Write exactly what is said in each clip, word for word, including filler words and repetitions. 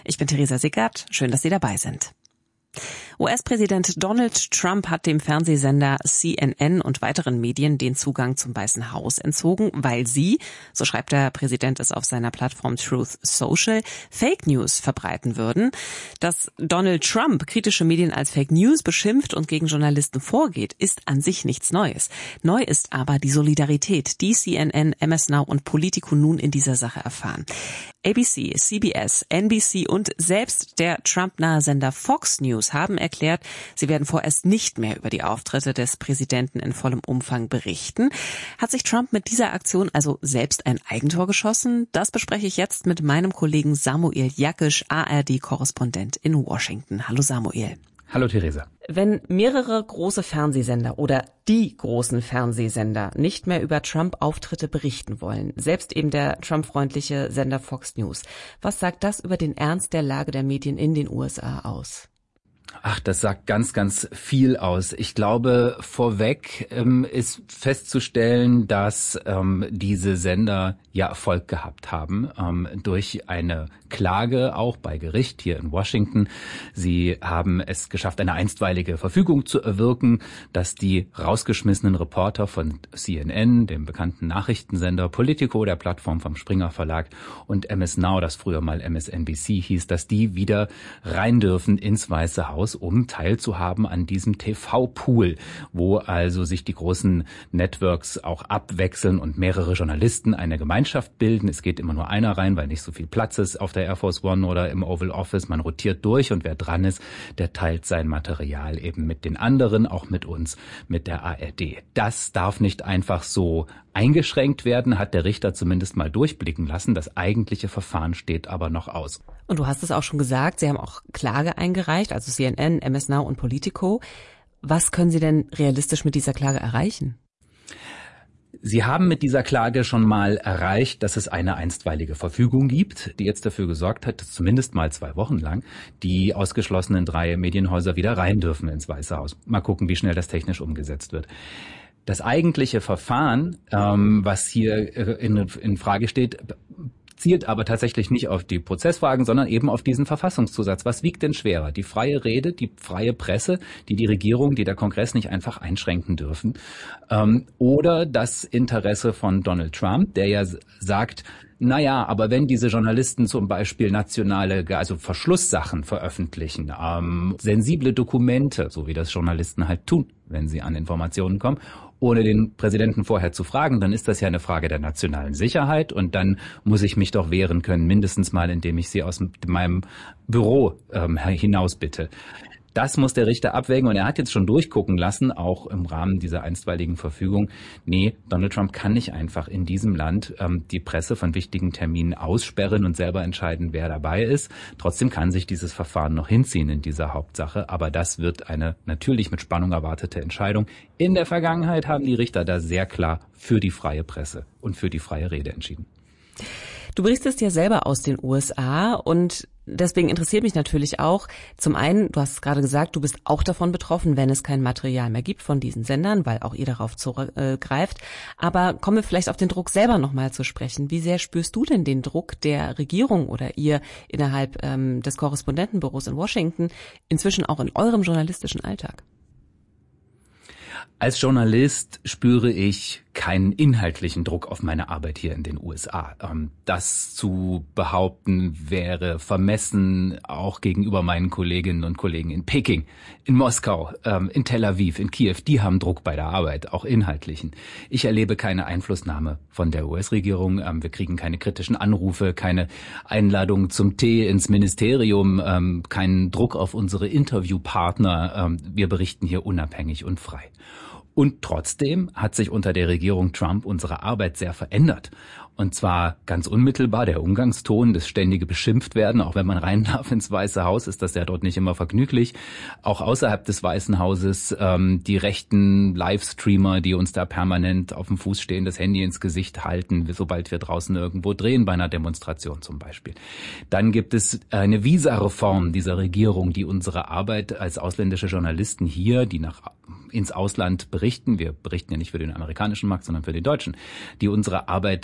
Ich bin Theresa Sickert. Schön, dass Sie dabei sind. U S-Präsident Donald Trump hat dem Fernsehsender C N N und weiteren Medien den Zugang zum Weißen Haus entzogen, weil sie, so schreibt der Präsident es auf seiner Plattform Truth Social, Fake News verbreiten würden. Dass Donald Trump kritische Medien als Fake News beschimpft und gegen Journalisten vorgeht, ist an sich nichts Neues. Neu ist aber die Solidarität, die C N N, M S Now und Politico nun in dieser Sache erfahren. A B C, C B S, N B C und selbst der Trump-nahe Sender Fox News haben erklärt, sie werden vorerst nicht mehr über die Auftritte des Präsidenten in vollem Umfang berichten. Hat sich Trump mit dieser Aktion also selbst ein Eigentor geschossen? Das bespreche ich jetzt mit meinem Kollegen Samuel Jakisch, A R D-Korrespondent in Washington. Hallo Samuel. Hallo Theresa. Wenn mehrere große Fernsehsender oder die großen Fernsehsender nicht mehr über Trump-Auftritte berichten wollen, selbst eben der Trump-freundliche Sender Fox News, was sagt das über den Ernst der Lage der Medien in den U S A aus? Ach, das sagt ganz, ganz viel aus. Ich glaube, vorweg ähm, ist festzustellen, dass ähm, diese Sender ja Erfolg gehabt haben ähm, durch eine Klage auch bei Gericht hier in Washington. Sie haben es geschafft, eine einstweilige Verfügung zu erwirken, dass die rausgeschmissenen Reporter von C N N, dem bekannten Nachrichtensender, Politico, der Plattform vom Springer Verlag, und M S Now, das früher mal M S N B C hieß, dass die wieder rein dürfen ins Weiße Haus, um teilzuhaben an diesem T V-Pool, wo also sich die großen Networks auch abwechseln und mehrere Journalisten eine Gemeinschaft bilden. Es geht immer nur einer rein, weil nicht so viel Platz ist auf der Air Force One oder im Oval Office. Man rotiert durch und wer dran ist, der teilt sein Material eben mit den anderen, auch mit uns, mit der A R D. Das darf nicht einfach so eingeschränkt werden, hat der Richter zumindest mal durchblicken lassen. Das eigentliche Verfahren steht aber noch aus. Und du hast es auch schon gesagt, Sie haben auch Klage eingereicht, also C N N, M S Now und Politico. Was können Sie denn realistisch mit dieser Klage erreichen? Sie haben mit dieser Klage schon mal erreicht, dass es eine einstweilige Verfügung gibt, die jetzt dafür gesorgt hat, dass zumindest mal zwei Wochen lang die ausgeschlossenen drei Medienhäuser wieder rein dürfen ins Weiße Haus. Mal gucken, wie schnell das technisch umgesetzt wird. Das eigentliche Verfahren, ähm, was hier in, in Frage steht, zielt aber tatsächlich nicht auf die Prozessfragen, sondern eben auf diesen Verfassungszusatz. Was wiegt denn schwerer? Die freie Rede, die freie Presse, die die Regierung, die der Kongress nicht einfach einschränken dürfen, ähm, oder das Interesse von Donald Trump, der ja sagt, naja, aber wenn diese Journalisten zum Beispiel nationale, also Verschlusssachen veröffentlichen, ähm, sensible Dokumente, so wie das Journalisten halt tun, wenn sie an Informationen kommen, ohne den Präsidenten vorher zu fragen, dann ist das ja eine Frage der nationalen Sicherheit und dann muss ich mich doch wehren können, mindestens mal, indem ich sie aus meinem Büro ähm, hinaus bitte. Das muss der Richter abwägen und er hat jetzt schon durchgucken lassen, auch im Rahmen dieser einstweiligen Verfügung. Nee, Donald Trump kann nicht einfach in diesem Land ähm, die Presse von wichtigen Terminen aussperren und selber entscheiden, wer dabei ist. Trotzdem kann sich dieses Verfahren noch hinziehen in dieser Hauptsache, aber das wird eine natürlich mit Spannung erwartete Entscheidung. In der Vergangenheit haben die Richter da sehr klar für die freie Presse und für die freie Rede entschieden. Du berichtest ja selber aus den U S A und deswegen interessiert mich natürlich auch, zum einen, du hast es gerade gesagt, du bist auch davon betroffen, wenn es kein Material mehr gibt von diesen Sendern, weil auch ihr darauf zurückgreift. Aber kommen wir vielleicht auf den Druck selber nochmal zu sprechen. Wie sehr spürst du denn den Druck der Regierung oder ihr innerhalb ähm, des Korrespondentenbüros in Washington inzwischen auch in eurem journalistischen Alltag? Als Journalist spüre ich keinen inhaltlichen Druck auf meine Arbeit hier in den U S A. Das zu behaupten wäre vermessen, auch gegenüber meinen Kolleginnen und Kollegen in Peking, in Moskau, in Tel Aviv, in Kiew. Die haben Druck bei der Arbeit, auch inhaltlichen. Ich erlebe keine Einflussnahme von der U S-Regierung. Wir kriegen keine kritischen Anrufe, keine Einladungen zum Tee ins Ministerium, keinen Druck auf unsere Interviewpartner. Wir berichten hier unabhängig und frei. Und trotzdem hat sich unter der Regierung Trump unsere Arbeit sehr verändert. Und zwar ganz unmittelbar der Umgangston, das ständige Beschimpftwerden. Auch wenn man rein darf ins Weiße Haus, ist das ja dort nicht immer vergnüglich. Auch außerhalb des Weißen Hauses ähm, die rechten Livestreamer, die uns da permanent auf dem Fuß stehen, das Handy ins Gesicht halten, sobald wir draußen irgendwo drehen, bei einer Demonstration zum Beispiel. Dann gibt es eine Visareform dieser Regierung, die unsere Arbeit als ausländische Journalisten hier, die nach ins Ausland berichten, wir berichten ja nicht für den amerikanischen Markt, sondern für den deutschen, die unsere Arbeit sehr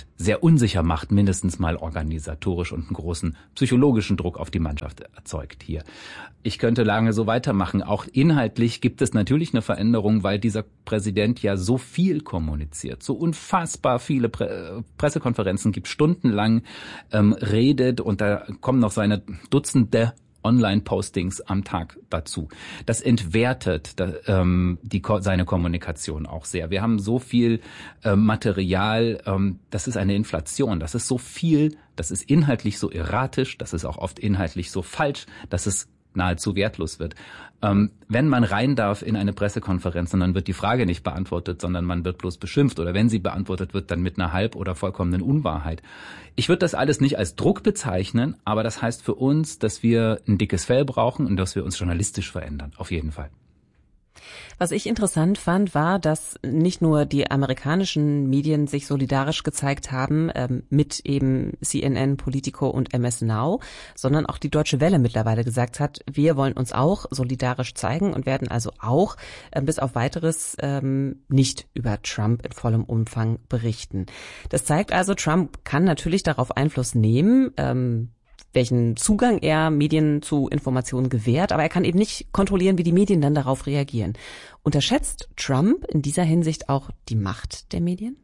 sehr unsicher macht, mindestens mal organisatorisch und einen großen psychologischen Druck auf die Mannschaft erzeugt hier. Ich könnte lange so weitermachen. Auch inhaltlich gibt es natürlich eine Veränderung, weil dieser Präsident ja so viel kommuniziert, so unfassbar viele Pre- Pressekonferenzen gibt, stundenlang ähm, redet und da kommen noch seine Dutzende Online-Postings am Tag dazu. Das entwertet da, ähm, die, seine Kommunikation auch sehr. Wir haben so viel äh, Material, ähm, das ist eine Inflation, das ist so viel, das ist inhaltlich so erratisch, das ist auch oft inhaltlich so falsch, dass es nahezu wertlos wird. Ähm, wenn man rein darf in eine Pressekonferenz und dann wird die Frage nicht beantwortet, sondern man wird bloß beschimpft oder wenn sie beantwortet wird, dann mit einer halb- oder vollkommenen Unwahrheit. Ich würde das alles nicht als Druck bezeichnen, aber das heißt für uns, dass wir ein dickes Fell brauchen und dass wir uns journalistisch verändern, auf jeden Fall. Was ich interessant fand, war, dass nicht nur die amerikanischen Medien sich solidarisch gezeigt haben ähm, mit eben C N N, Politico und M S Now, sondern auch die Deutsche Welle mittlerweile gesagt hat, wir wollen uns auch solidarisch zeigen und werden also auch äh, bis auf Weiteres ähm, nicht über Trump in vollem Umfang berichten. Das zeigt also, Trump kann natürlich darauf Einfluss nehmen, ähm, welchen Zugang er Medien zu Informationen gewährt, aber er kann eben nicht kontrollieren, wie die Medien dann darauf reagieren. Unterschätzt Trump in dieser Hinsicht auch die Macht der Medien?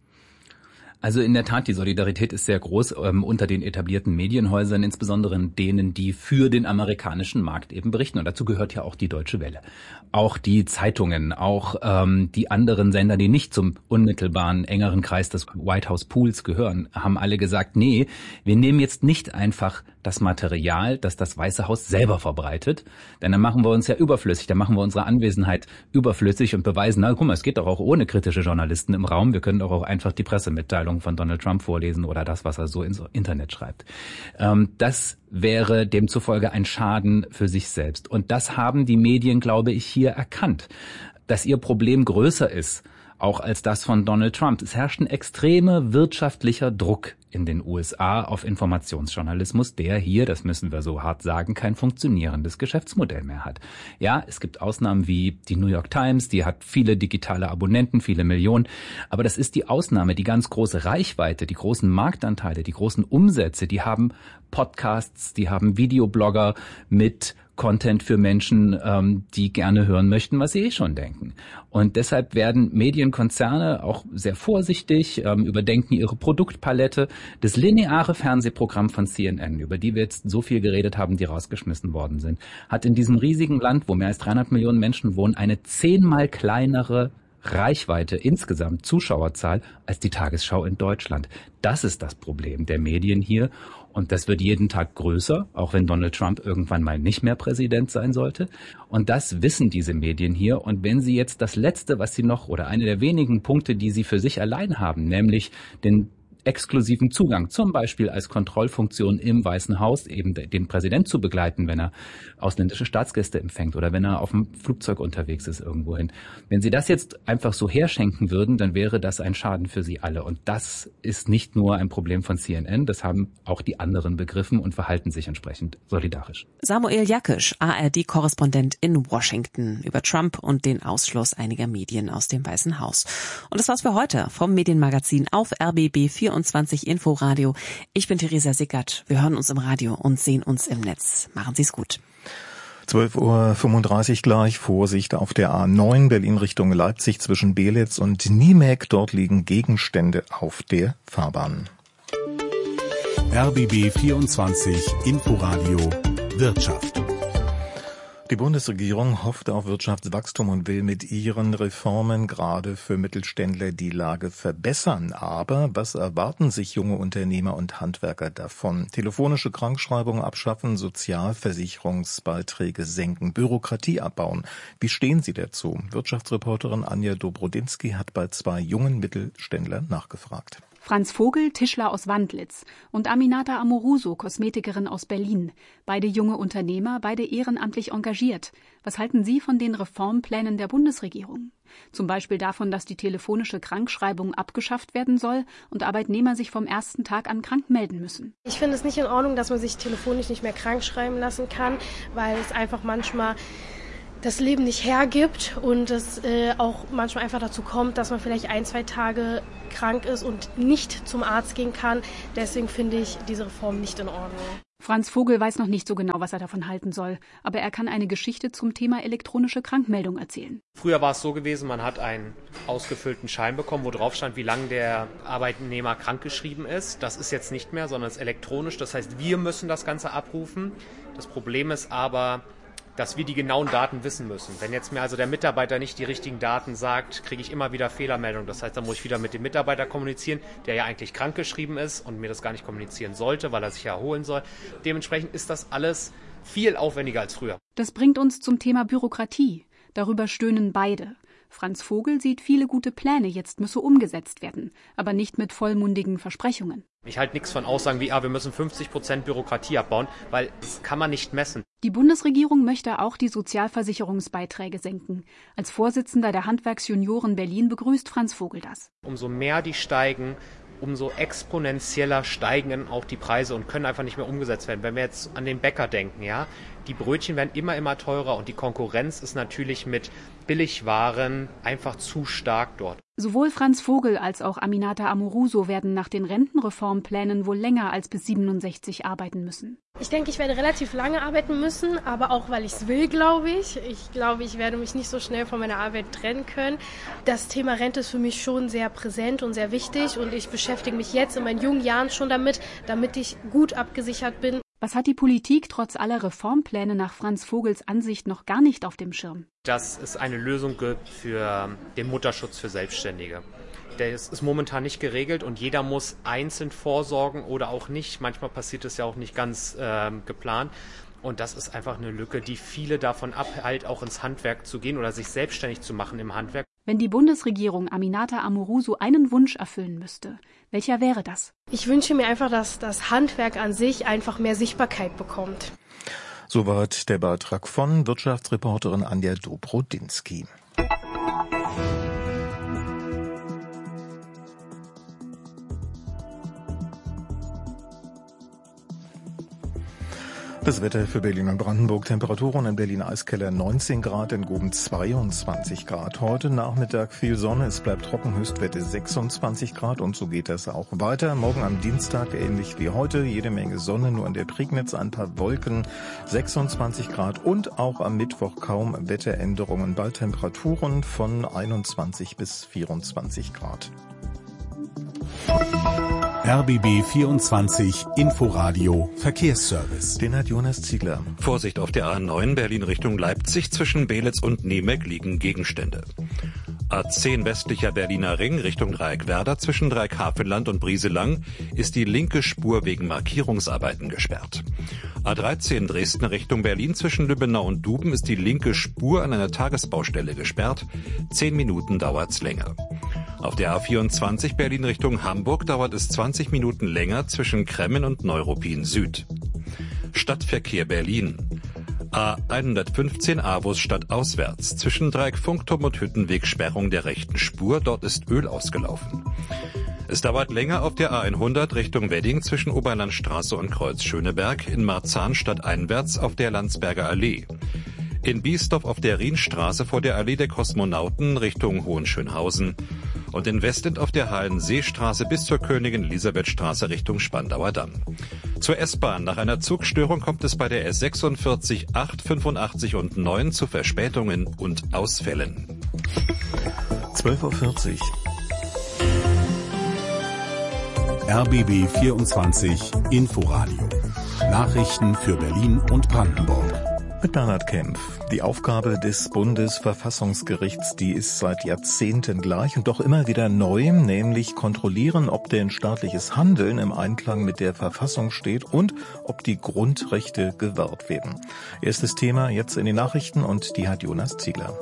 Also in der Tat, die Solidarität ist sehr groß ähm, unter den etablierten Medienhäusern, insbesondere denen, die für den amerikanischen Markt eben berichten. Und dazu gehört ja auch die Deutsche Welle. Auch die Zeitungen, auch ähm, die anderen Sender, die nicht zum unmittelbaren, engeren Kreis des White House Pools gehören, haben alle gesagt, nee, wir nehmen jetzt nicht einfach das Material, das das Weiße Haus selber verbreitet, denn dann machen wir uns ja überflüssig, dann machen wir unsere Anwesenheit überflüssig und beweisen, na guck mal, es geht doch auch ohne kritische Journalisten im Raum, wir können doch auch einfach die Pressemitteilung von Donald Trump vorlesen oder das, was er so ins Internet schreibt. Ähm, das wäre demzufolge ein Schaden für sich selbst. Und das haben die Medien, glaube ich, hier erkannt, dass ihr Problem größer ist, auch als das von Donald Trump. Es herrscht ein extremer wirtschaftlicher Druck in den U S A auf Informationsjournalismus, der hier, das müssen wir so hart sagen, kein funktionierendes Geschäftsmodell mehr hat. Ja, es gibt Ausnahmen wie die New York Times, die hat viele digitale Abonnenten, viele Millionen, aber das ist die Ausnahme. Die ganz große Reichweite, die großen Marktanteile, die großen Umsätze, die haben Podcasts, die haben Videoblogger mit Content für Menschen, ähm, die gerne hören möchten, was sie eh schon denken. Und deshalb werden Medienkonzerne auch sehr vorsichtig, ähm, überdenken ihre Produktpalette. Das lineare Fernsehprogramm von C N N, über die wir jetzt so viel geredet haben, die rausgeschmissen worden sind, hat in diesem riesigen Land, wo mehr als dreihundert Millionen Menschen wohnen, eine zehnmal kleinere Reichweite, insgesamt Zuschauerzahl, als die Tagesschau in Deutschland. Das ist das Problem der Medien hier. Und das wird jeden Tag größer, auch wenn Donald Trump irgendwann mal nicht mehr Präsident sein sollte. Und das wissen diese Medien hier. Und wenn sie jetzt das Letzte, was sie noch, oder eine der wenigen Punkte, die sie für sich allein haben, nämlich den exklusiven Zugang, zum Beispiel als Kontrollfunktion im Weißen Haus, eben den Präsident zu begleiten, wenn er ausländische Staatsgäste empfängt oder wenn er auf dem Flugzeug unterwegs ist irgendwohin. Wenn Sie das jetzt einfach so herschenken würden, dann wäre das ein Schaden für Sie alle. Und das ist nicht nur ein Problem von C N N, das haben auch die anderen begriffen und verhalten sich entsprechend solidarisch. Samuel Jakisch, A R D-Korrespondent in Washington, über Trump und den Ausschluss einiger Medien aus dem Weißen Haus. Und das war's für heute vom Medienmagazin auf R B B vierundzwanzig Inforadio. Ich bin Theresa Sickert. Wir hören uns im Radio und sehen uns im Netz. Machen Sie's gut. zwölf Uhr fünfunddreißig gleich. Vorsicht auf der A neun Berlin Richtung Leipzig zwischen Belitz und Niemek. Dort liegen Gegenstände auf der Fahrbahn. R B B vierundzwanzig Inforadio Wirtschaft. Die Bundesregierung hofft auf Wirtschaftswachstum und will mit ihren Reformen gerade für Mittelständler die Lage verbessern. Aber was erwarten sich junge Unternehmer und Handwerker davon? Telefonische Krankschreibungen abschaffen, Sozialversicherungsbeiträge senken, Bürokratie abbauen. Wie stehen Sie dazu? Wirtschaftsreporterin Anja Dobrodinsky hat bei zwei jungen Mittelständlern nachgefragt. Franz Vogel, Tischler aus Wandlitz, und Aminata Amoruso, Kosmetikerin aus Berlin. Beide junge Unternehmer, beide ehrenamtlich engagiert. Was halten Sie von den Reformplänen der Bundesregierung? Zum Beispiel davon, dass die telefonische Krankschreibung abgeschafft werden soll und Arbeitnehmer sich vom ersten Tag an krank melden müssen. Ich finde es nicht in Ordnung, dass man sich telefonisch nicht mehr krank schreiben lassen kann, weil es einfach manchmal das Leben nicht hergibt und es äh, auch manchmal einfach dazu kommt, dass man vielleicht ein, zwei Tage krank ist und nicht zum Arzt gehen kann. Deswegen finde ich diese Reform nicht in Ordnung. Franz Vogel weiß noch nicht so genau, was er davon halten soll, aber er kann eine Geschichte zum Thema elektronische Krankmeldung erzählen. Früher war es so gewesen, man hat einen ausgefüllten Schein bekommen, wo drauf stand, wie lange der Arbeitnehmer krankgeschrieben ist. Das ist jetzt nicht mehr, sondern es ist elektronisch. Das heißt, wir müssen das Ganze abrufen. Das Problem ist aber, dass wir die genauen Daten wissen müssen. Wenn jetzt mir also der Mitarbeiter nicht die richtigen Daten sagt, kriege ich immer wieder Fehlermeldungen. Das heißt, dann muss ich wieder mit dem Mitarbeiter kommunizieren, der ja eigentlich krankgeschrieben ist und mir das gar nicht kommunizieren sollte, weil er sich ja erholen soll. Dementsprechend ist das alles viel aufwendiger als früher. Das bringt uns zum Thema Bürokratie. Darüber stöhnen beide. Franz Vogel sieht viele gute Pläne, jetzt müsse umgesetzt werden, aber nicht mit vollmundigen Versprechungen. Ich halte nichts von Aussagen wie, ah, wir müssen fünfzig Prozent Bürokratie abbauen, weil das kann man nicht messen. Die Bundesregierung möchte auch die Sozialversicherungsbeiträge senken. Als Vorsitzender der Handwerksjunioren Berlin begrüßt Franz Vogel das. Umso mehr die steigen, umso exponentieller steigen auch die Preise und können einfach nicht mehr umgesetzt werden. Wenn wir jetzt an den Bäcker denken, ja, die Brötchen werden immer, immer teurer und die Konkurrenz ist natürlich mit Billigwaren einfach zu stark dort. Sowohl Franz Vogel als auch Aminata Amoruso werden nach den Rentenreformplänen wohl länger als bis siebenundsechzig arbeiten müssen. Ich denke, ich werde relativ lange arbeiten müssen, aber auch, weil ich es will, glaube ich. Ich glaube, ich werde mich nicht so schnell von meiner Arbeit trennen können. Das Thema Rente ist für mich schon sehr präsent und sehr wichtig und ich beschäftige mich jetzt in meinen jungen Jahren schon damit, damit ich gut abgesichert bin. Was hat die Politik trotz aller Reformpläne nach Franz Vogels Ansicht noch gar nicht auf dem Schirm? Dass es eine Lösung gibt für den Mutterschutz für Selbstständige. Der ist, ist momentan nicht geregelt und jeder muss einzeln vorsorgen oder auch nicht. Manchmal passiert es ja auch nicht ganz äh, geplant. Und das ist einfach eine Lücke, die viele davon abhält, auch ins Handwerk zu gehen oder sich selbstständig zu machen im Handwerk. Wenn die Bundesregierung Aminata Amoruso einen Wunsch erfüllen müsste, welcher wäre das? Ich wünsche mir einfach, dass das Handwerk an sich einfach mehr Sichtbarkeit bekommt. Soweit der Beitrag von Wirtschaftsreporterin Anja Dobrodinsky. Das Wetter für Berlin und Brandenburg. Temperaturen in Berlin-Eiskeller neunzehn Grad, in Goben zweiundzwanzig Grad. Heute Nachmittag viel Sonne, es bleibt trocken, Höchstwerte sechsundzwanzig Grad und so geht das auch weiter. Morgen am Dienstag ähnlich wie heute, jede Menge Sonne, nur in der Prignitz ein paar Wolken, sechsundzwanzig Grad und auch am Mittwoch kaum Wetteränderungen. Bald Temperaturen von einundzwanzig bis vierundzwanzig Grad. R B B vierundzwanzig Inforadio Verkehrsservice. Den hat Jonas Ziegler. Vorsicht auf der A neun Berlin Richtung Leipzig. Zwischen Beelitz und Niemek liegen Gegenstände. A zehn westlicher Berliner Ring Richtung Dreieckwerder. Zwischen Dreieckhavelland und Brieselang ist die linke Spur wegen Markierungsarbeiten gesperrt. A dreizehn Dresden Richtung Berlin. Zwischen Lübbenau und Duben ist die linke Spur an einer Tagesbaustelle gesperrt. Zehn Minuten dauert's länger. Auf der A vierundzwanzig Berlin Richtung Hamburg dauert es zwanzig Minuten länger zwischen Kremmen und Neuruppin Süd. Stadtverkehr Berlin. A hundertfünfzehn Avus stadtauswärts. Zwischen Dreieck-Funkturm und Hüttenweg Sperrung der rechten Spur. Dort ist Öl ausgelaufen. Es dauert länger auf der A hundert Richtung Wedding zwischen Oberlandstraße und Kreuz Schöneberg. In Marzahn stadteinwärts auf der Landsberger Allee. In Biesdorf auf der Rienstraße vor der Allee der Kosmonauten Richtung Hohenschönhausen. Und in Westend auf der Hallenseestraße bis zur Königin-Elisabeth-Straße Richtung Spandauer Damm. Zur S-Bahn. Nach einer Zugstörung kommt es bei der S sechsundvierzig, acht, fünfundachtzig und neun zu Verspätungen und Ausfällen. zwölf Uhr vierzig. R B B vierundzwanzig Inforadio. Nachrichten für Berlin und Brandenburg. Mit Bernhard Kempf. Die Aufgabe des Bundesverfassungsgerichts, die ist seit Jahrzehnten gleich und doch immer wieder neu, nämlich kontrollieren, ob denn staatliches Handeln im Einklang mit der Verfassung steht und ob die Grundrechte gewahrt werden. Erstes Thema jetzt in den Nachrichten und die hat Jonas Ziegler.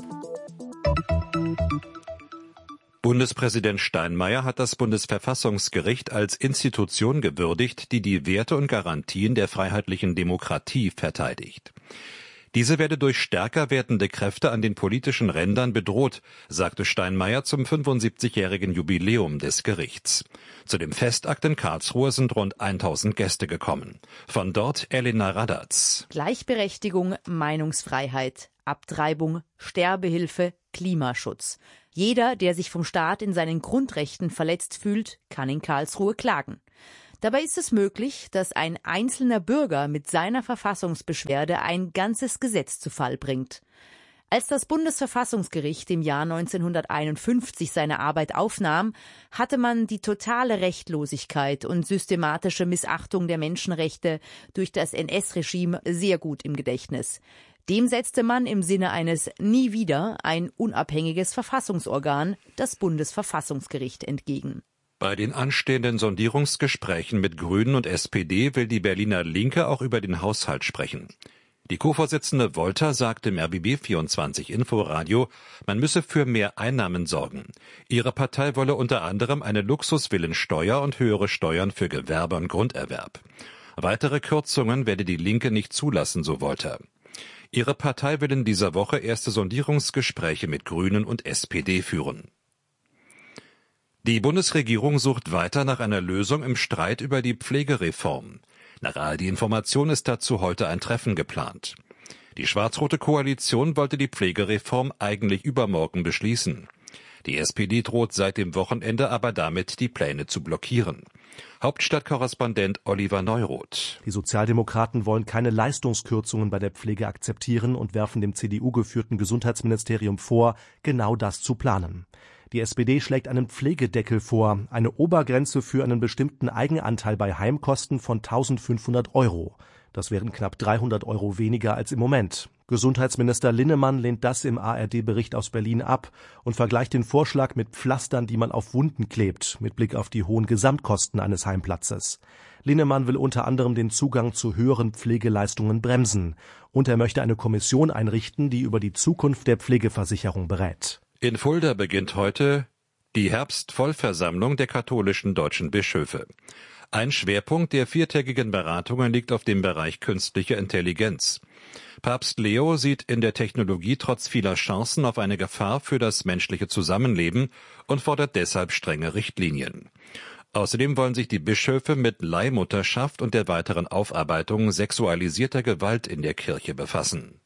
Bundespräsident Steinmeier hat das Bundesverfassungsgericht als Institution gewürdigt, die die Werte und Garantien der freiheitlichen Demokratie verteidigt. Diese werde durch stärker werdende Kräfte an den politischen Rändern bedroht, sagte Steinmeier zum fünfundsiebzigjährigen Jubiläum des Gerichts. Zu dem Festakt in Karlsruhe sind rund tausend Gäste gekommen. Von dort Elena Radatz. Gleichberechtigung, Meinungsfreiheit, Abtreibung, Sterbehilfe, Klimaschutz. Jeder, der sich vom Staat in seinen Grundrechten verletzt fühlt, kann in Karlsruhe klagen. Dabei ist es möglich, dass ein einzelner Bürger mit seiner Verfassungsbeschwerde ein ganzes Gesetz zu Fall bringt. Als das Bundesverfassungsgericht im Jahr neunzehnhunderteinundfünfzig seine Arbeit aufnahm, hatte man die totale Rechtlosigkeit und systematische Missachtung der Menschenrechte durch das N S-Regime sehr gut im Gedächtnis. Dem setzte man im Sinne eines Nie wieder ein unabhängiges Verfassungsorgan, das Bundesverfassungsgericht, entgegen. Bei den anstehenden Sondierungsgesprächen mit Grünen und S P D will die Berliner Linke auch über den Haushalt sprechen. Die Co-Vorsitzende Wolter sagte im R B B vierundzwanzig Inforadio, man müsse für mehr Einnahmen sorgen. Ihre Partei wolle unter anderem eine Luxusvillensteuer und höhere Steuern für Gewerbe und Grunderwerb. Weitere Kürzungen werde die Linke nicht zulassen, so Wolter. Ihre Partei will in dieser Woche erste Sondierungsgespräche mit Grünen und S P D führen. Die Bundesregierung sucht weiter nach einer Lösung im Streit über die Pflegereform. Nach A R D-Information ist dazu heute ein Treffen geplant. Die schwarz-rote Koalition wollte die Pflegereform eigentlich übermorgen beschließen. Die S P D droht seit dem Wochenende aber damit, die Pläne zu blockieren. Hauptstadtkorrespondent Oliver Neuroth. Die Sozialdemokraten wollen keine Leistungskürzungen bei der Pflege akzeptieren und werfen dem C D U-geführten Gesundheitsministerium vor, genau das zu planen. Die S P D schlägt einen Pflegedeckel vor, eine Obergrenze für einen bestimmten Eigenanteil bei Heimkosten von eintausendfünfhundert Euro. Das wären knapp dreihundert Euro weniger als im Moment. Gesundheitsminister Linnemann lehnt das im A R D-Bericht aus Berlin ab und vergleicht den Vorschlag mit Pflastern, die man auf Wunden klebt, mit Blick auf die hohen Gesamtkosten eines Heimplatzes. Linnemann will unter anderem den Zugang zu höheren Pflegeleistungen bremsen. Und er möchte eine Kommission einrichten, die über die Zukunft der Pflegeversicherung berät. In Fulda beginnt heute die Herbstvollversammlung der katholischen deutschen Bischöfe. Ein Schwerpunkt der viertägigen Beratungen liegt auf dem Bereich künstliche Intelligenz. Papst Leo sieht in der Technologie trotz vieler Chancen auf eine Gefahr für das menschliche Zusammenleben und fordert deshalb strenge Richtlinien. Außerdem wollen sich die Bischöfe mit Leihmutterschaft und der weiteren Aufarbeitung sexualisierter Gewalt in der Kirche befassen.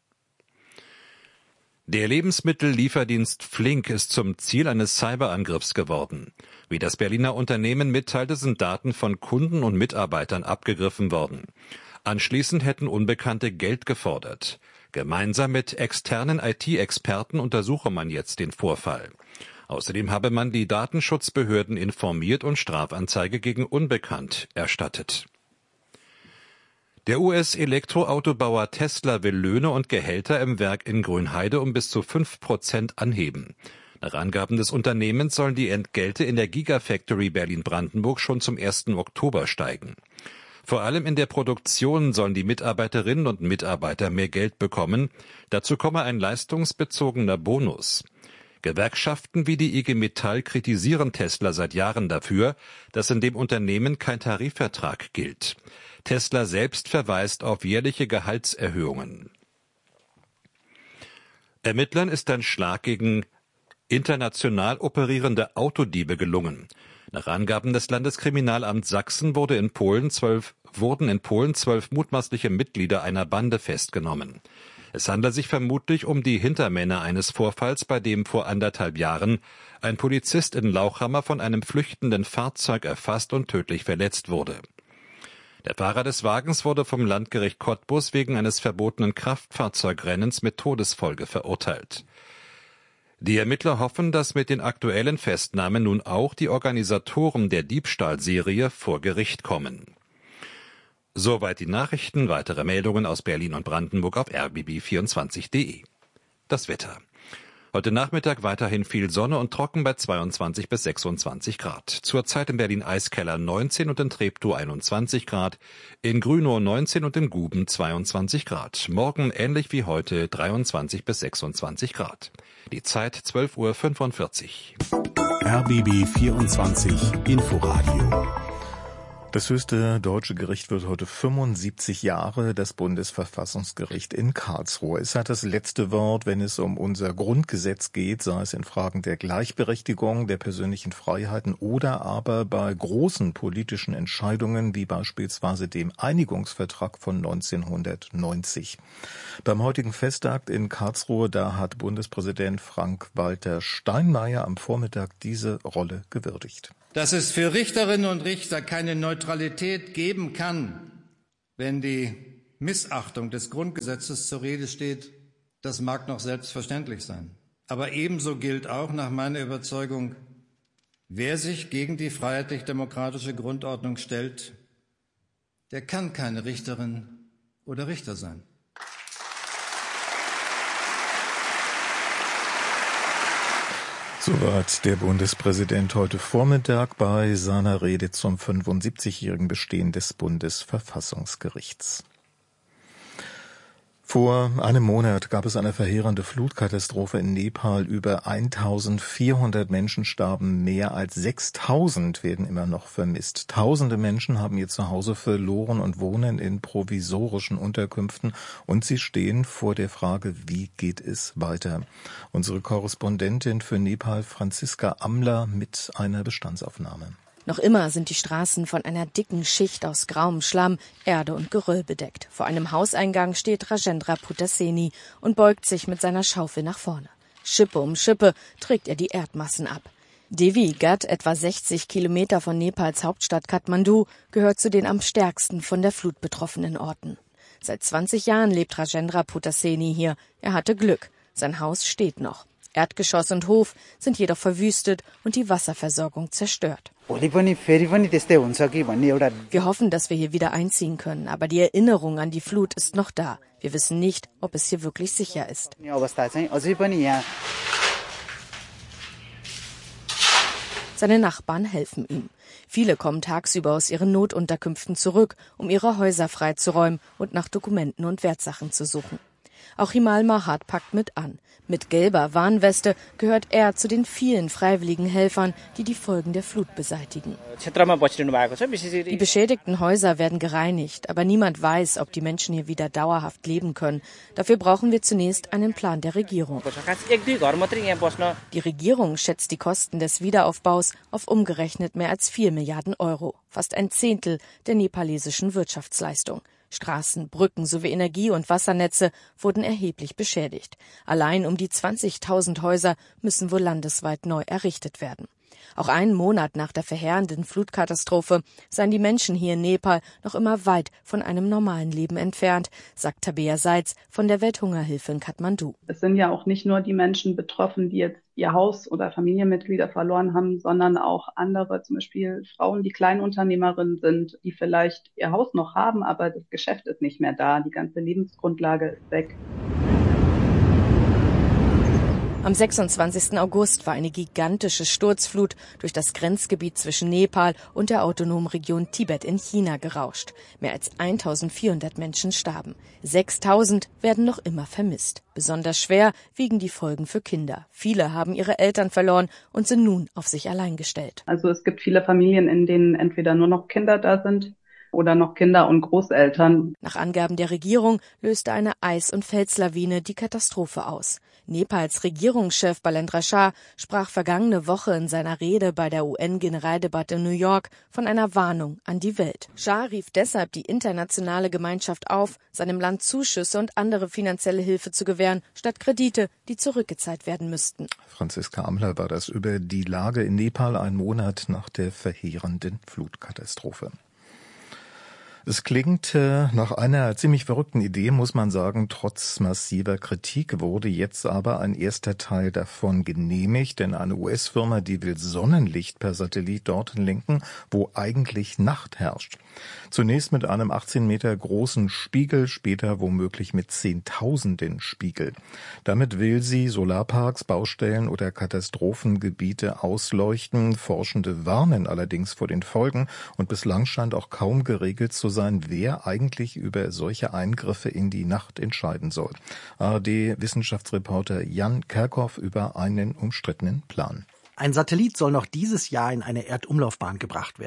Der Lebensmittellieferdienst Flink ist zum Ziel eines Cyberangriffs geworden. Wie das Berliner Unternehmen mitteilte, sind Daten von Kunden und Mitarbeitern abgegriffen worden. Anschließend hätten Unbekannte Geld gefordert. Gemeinsam mit externen I T-Experten untersuche man jetzt den Vorfall. Außerdem habe man die Datenschutzbehörden informiert und Strafanzeige gegen Unbekannt erstattet. Der U S-Elektroautobauer Tesla will Löhne und Gehälter im Werk in Grünheide um bis zu fünf Prozent anheben. Nach Angaben des Unternehmens sollen die Entgelte in der Gigafactory Berlin-Brandenburg schon zum ersten Oktober steigen. Vor allem in der Produktion sollen die Mitarbeiterinnen und Mitarbeiter mehr Geld bekommen. Dazu komme ein leistungsbezogener Bonus. Gewerkschaften wie die I G Metall kritisieren Tesla seit Jahren dafür, dass in dem Unternehmen kein Tarifvertrag gilt. Tesla selbst verweist auf jährliche Gehaltserhöhungen. Ermittlern ist ein Schlag gegen international operierende Autodiebe gelungen. Nach Angaben des Landeskriminalamts Sachsen wurde in Polen zwölf, wurden in Polen zwölf mutmaßliche Mitglieder einer Bande festgenommen. Es handelt sich vermutlich um die Hintermänner eines Vorfalls, bei dem vor anderthalb Jahren ein Polizist in Lauchhammer von einem flüchtenden Fahrzeug erfasst und tödlich verletzt wurde. Der Fahrer des Wagens wurde vom Landgericht Cottbus wegen eines verbotenen Kraftfahrzeugrennens mit Todesfolge verurteilt. Die Ermittler hoffen, dass mit den aktuellen Festnahmen nun auch die Organisatoren der Diebstahlserie vor Gericht kommen. Soweit die Nachrichten. Weitere Meldungen aus Berlin und Brandenburg auf r b b vierundzwanzig punkt de. Das Wetter. Heute Nachmittag weiterhin viel Sonne und trocken bei zweiundzwanzig bis sechsundzwanzig Grad. Zurzeit in Berlin-Eiskeller neunzehn und in Treptow einundzwanzig Grad, in Grünow neunzehn und in Guben zweiundzwanzig Grad. Morgen ähnlich wie heute dreiundzwanzig bis sechsundzwanzig Grad. Die Zeit zwölf Uhr fünfundvierzig. R B B vierundzwanzig Inforadio Das höchste deutsche Gericht wird heute fünfundsiebzig Jahre, das Bundesverfassungsgericht in Karlsruhe. Es hat das letzte Wort, wenn es um unser Grundgesetz geht, sei es in Fragen der Gleichberechtigung, der persönlichen Freiheiten oder aber bei großen politischen Entscheidungen, wie beispielsweise dem Einigungsvertrag von neunzehnhundertneunzig. Beim heutigen Festakt in Karlsruhe, da hat Bundespräsident Frank-Walter Steinmeier am Vormittag diese Rolle gewürdigt. Dass es für Richterinnen und Richter keine Neutralität geben kann, wenn die Missachtung des Grundgesetzes zur Rede steht, das mag noch selbstverständlich sein. Aber ebenso gilt auch nach meiner Überzeugung, wer sich gegen die freiheitlich-demokratische Grundordnung stellt, der kann keine Richterin oder Richter sein. Soweit der Bundespräsident heute Vormittag bei seiner Rede zum fünfundsiebzigjährigen Bestehen des Bundesverfassungsgerichts. Vor einem Monat gab es eine verheerende Flutkatastrophe in Nepal. Über eintausendvierhundert Menschen starben, mehr als sechstausend werden immer noch vermisst. Tausende Menschen haben ihr Zuhause verloren und wohnen in provisorischen Unterkünften und sie stehen vor der Frage, wie geht es weiter? Unsere Korrespondentin für Nepal, Franziska Amler, mit einer Bestandsaufnahme. Noch immer sind die Straßen von einer dicken Schicht aus grauem Schlamm, Erde und Geröll bedeckt. Vor einem Hauseingang steht Rajendra Putaseni und beugt sich mit seiner Schaufel nach vorne. Schippe um Schippe trägt er die Erdmassen ab. Devi Ghat, etwa sechzig Kilometer von Nepals Hauptstadt Kathmandu, gehört zu den am stärksten von der Flut betroffenen Orten. Seit zwanzig Jahren lebt Rajendra Putaseni hier. Er hatte Glück. Sein Haus steht noch. Erdgeschoss und Hof sind jedoch verwüstet und die Wasserversorgung zerstört. Wir hoffen, dass wir hier wieder einziehen können, aber die Erinnerung an die Flut ist noch da. Wir wissen nicht, ob es hier wirklich sicher ist. Seine Nachbarn helfen ihm. Viele kommen tagsüber aus ihren Notunterkünften zurück, um ihre Häuser freizuräumen und nach Dokumenten und Wertsachen zu suchen. Auch Himal Mahat packt mit an. Mit gelber Warnweste gehört er zu den vielen freiwilligen Helfern, die die Folgen der Flut beseitigen. Die beschädigten Häuser werden gereinigt, aber niemand weiß, ob die Menschen hier wieder dauerhaft leben können. Dafür brauchen wir zunächst einen Plan der Regierung. Die Regierung schätzt die Kosten des Wiederaufbaus auf umgerechnet mehr als vier Milliarden Euro, fast ein Zehntel der nepalesischen Wirtschaftsleistung. Straßen, Brücken sowie Energie- und Wassernetze wurden erheblich beschädigt. Allein um die zwanzigtausend Häuser müssen wohl landesweit neu errichtet werden. Auch einen Monat nach der verheerenden Flutkatastrophe seien die Menschen hier in Nepal noch immer weit von einem normalen Leben entfernt, sagt Tabea Seitz von der Welthungerhilfe in Kathmandu. Es sind ja auch nicht nur die Menschen betroffen, die jetzt ihr Haus oder Familienmitglieder verloren haben, sondern auch andere, zum Beispiel Frauen, die Kleinunternehmerinnen sind, die vielleicht ihr Haus noch haben, aber das Geschäft ist nicht mehr da, die ganze Lebensgrundlage ist weg. Am sechsundzwanzigsten August war eine gigantische Sturzflut durch das Grenzgebiet zwischen Nepal und der autonomen Region Tibet in China gerauscht. Mehr als eintausendvierhundert Menschen starben. sechstausend werden noch immer vermisst. Besonders schwer wiegen die Folgen für Kinder. Viele haben ihre Eltern verloren und sind nun auf sich allein gestellt. Also es gibt viele Familien, in denen entweder nur noch Kinder da sind oder noch Kinder und Großeltern. Nach Angaben der Regierung löste eine Eis- und Felslawine die Katastrophe aus. Nepals Regierungschef Balendra Shah sprach vergangene Woche in seiner Rede bei der U N-Generaldebatte in New York von einer Warnung an die Welt. Shah rief deshalb die internationale Gemeinschaft auf, seinem Land Zuschüsse und andere finanzielle Hilfe zu gewähren, statt Kredite, die zurückgezahlt werden müssten. Franziska Amler war das über die Lage in Nepal einen Monat nach der verheerenden Flutkatastrophe. Es klingt äh, nach einer ziemlich verrückten Idee, muss man sagen. Trotz massiver Kritik wurde jetzt aber ein erster Teil davon genehmigt, denn eine U S-Firma, die will Sonnenlicht per Satellit dorthin lenken, wo eigentlich Nacht herrscht. Zunächst mit einem achtzehn Meter großen Spiegel, später womöglich mit Zehntausenden Spiegel. Damit will sie Solarparks, Baustellen oder Katastrophengebiete ausleuchten. Forschende warnen allerdings vor den Folgen und bislang scheint auch kaum geregelt zu sein, wer eigentlich über solche Eingriffe in die Nacht entscheiden soll. A R D-Wissenschaftsreporter Jan Kerkhoff über einen umstrittenen Plan. Ein Satellit soll noch dieses Jahr in eine Erdumlaufbahn gebracht werden.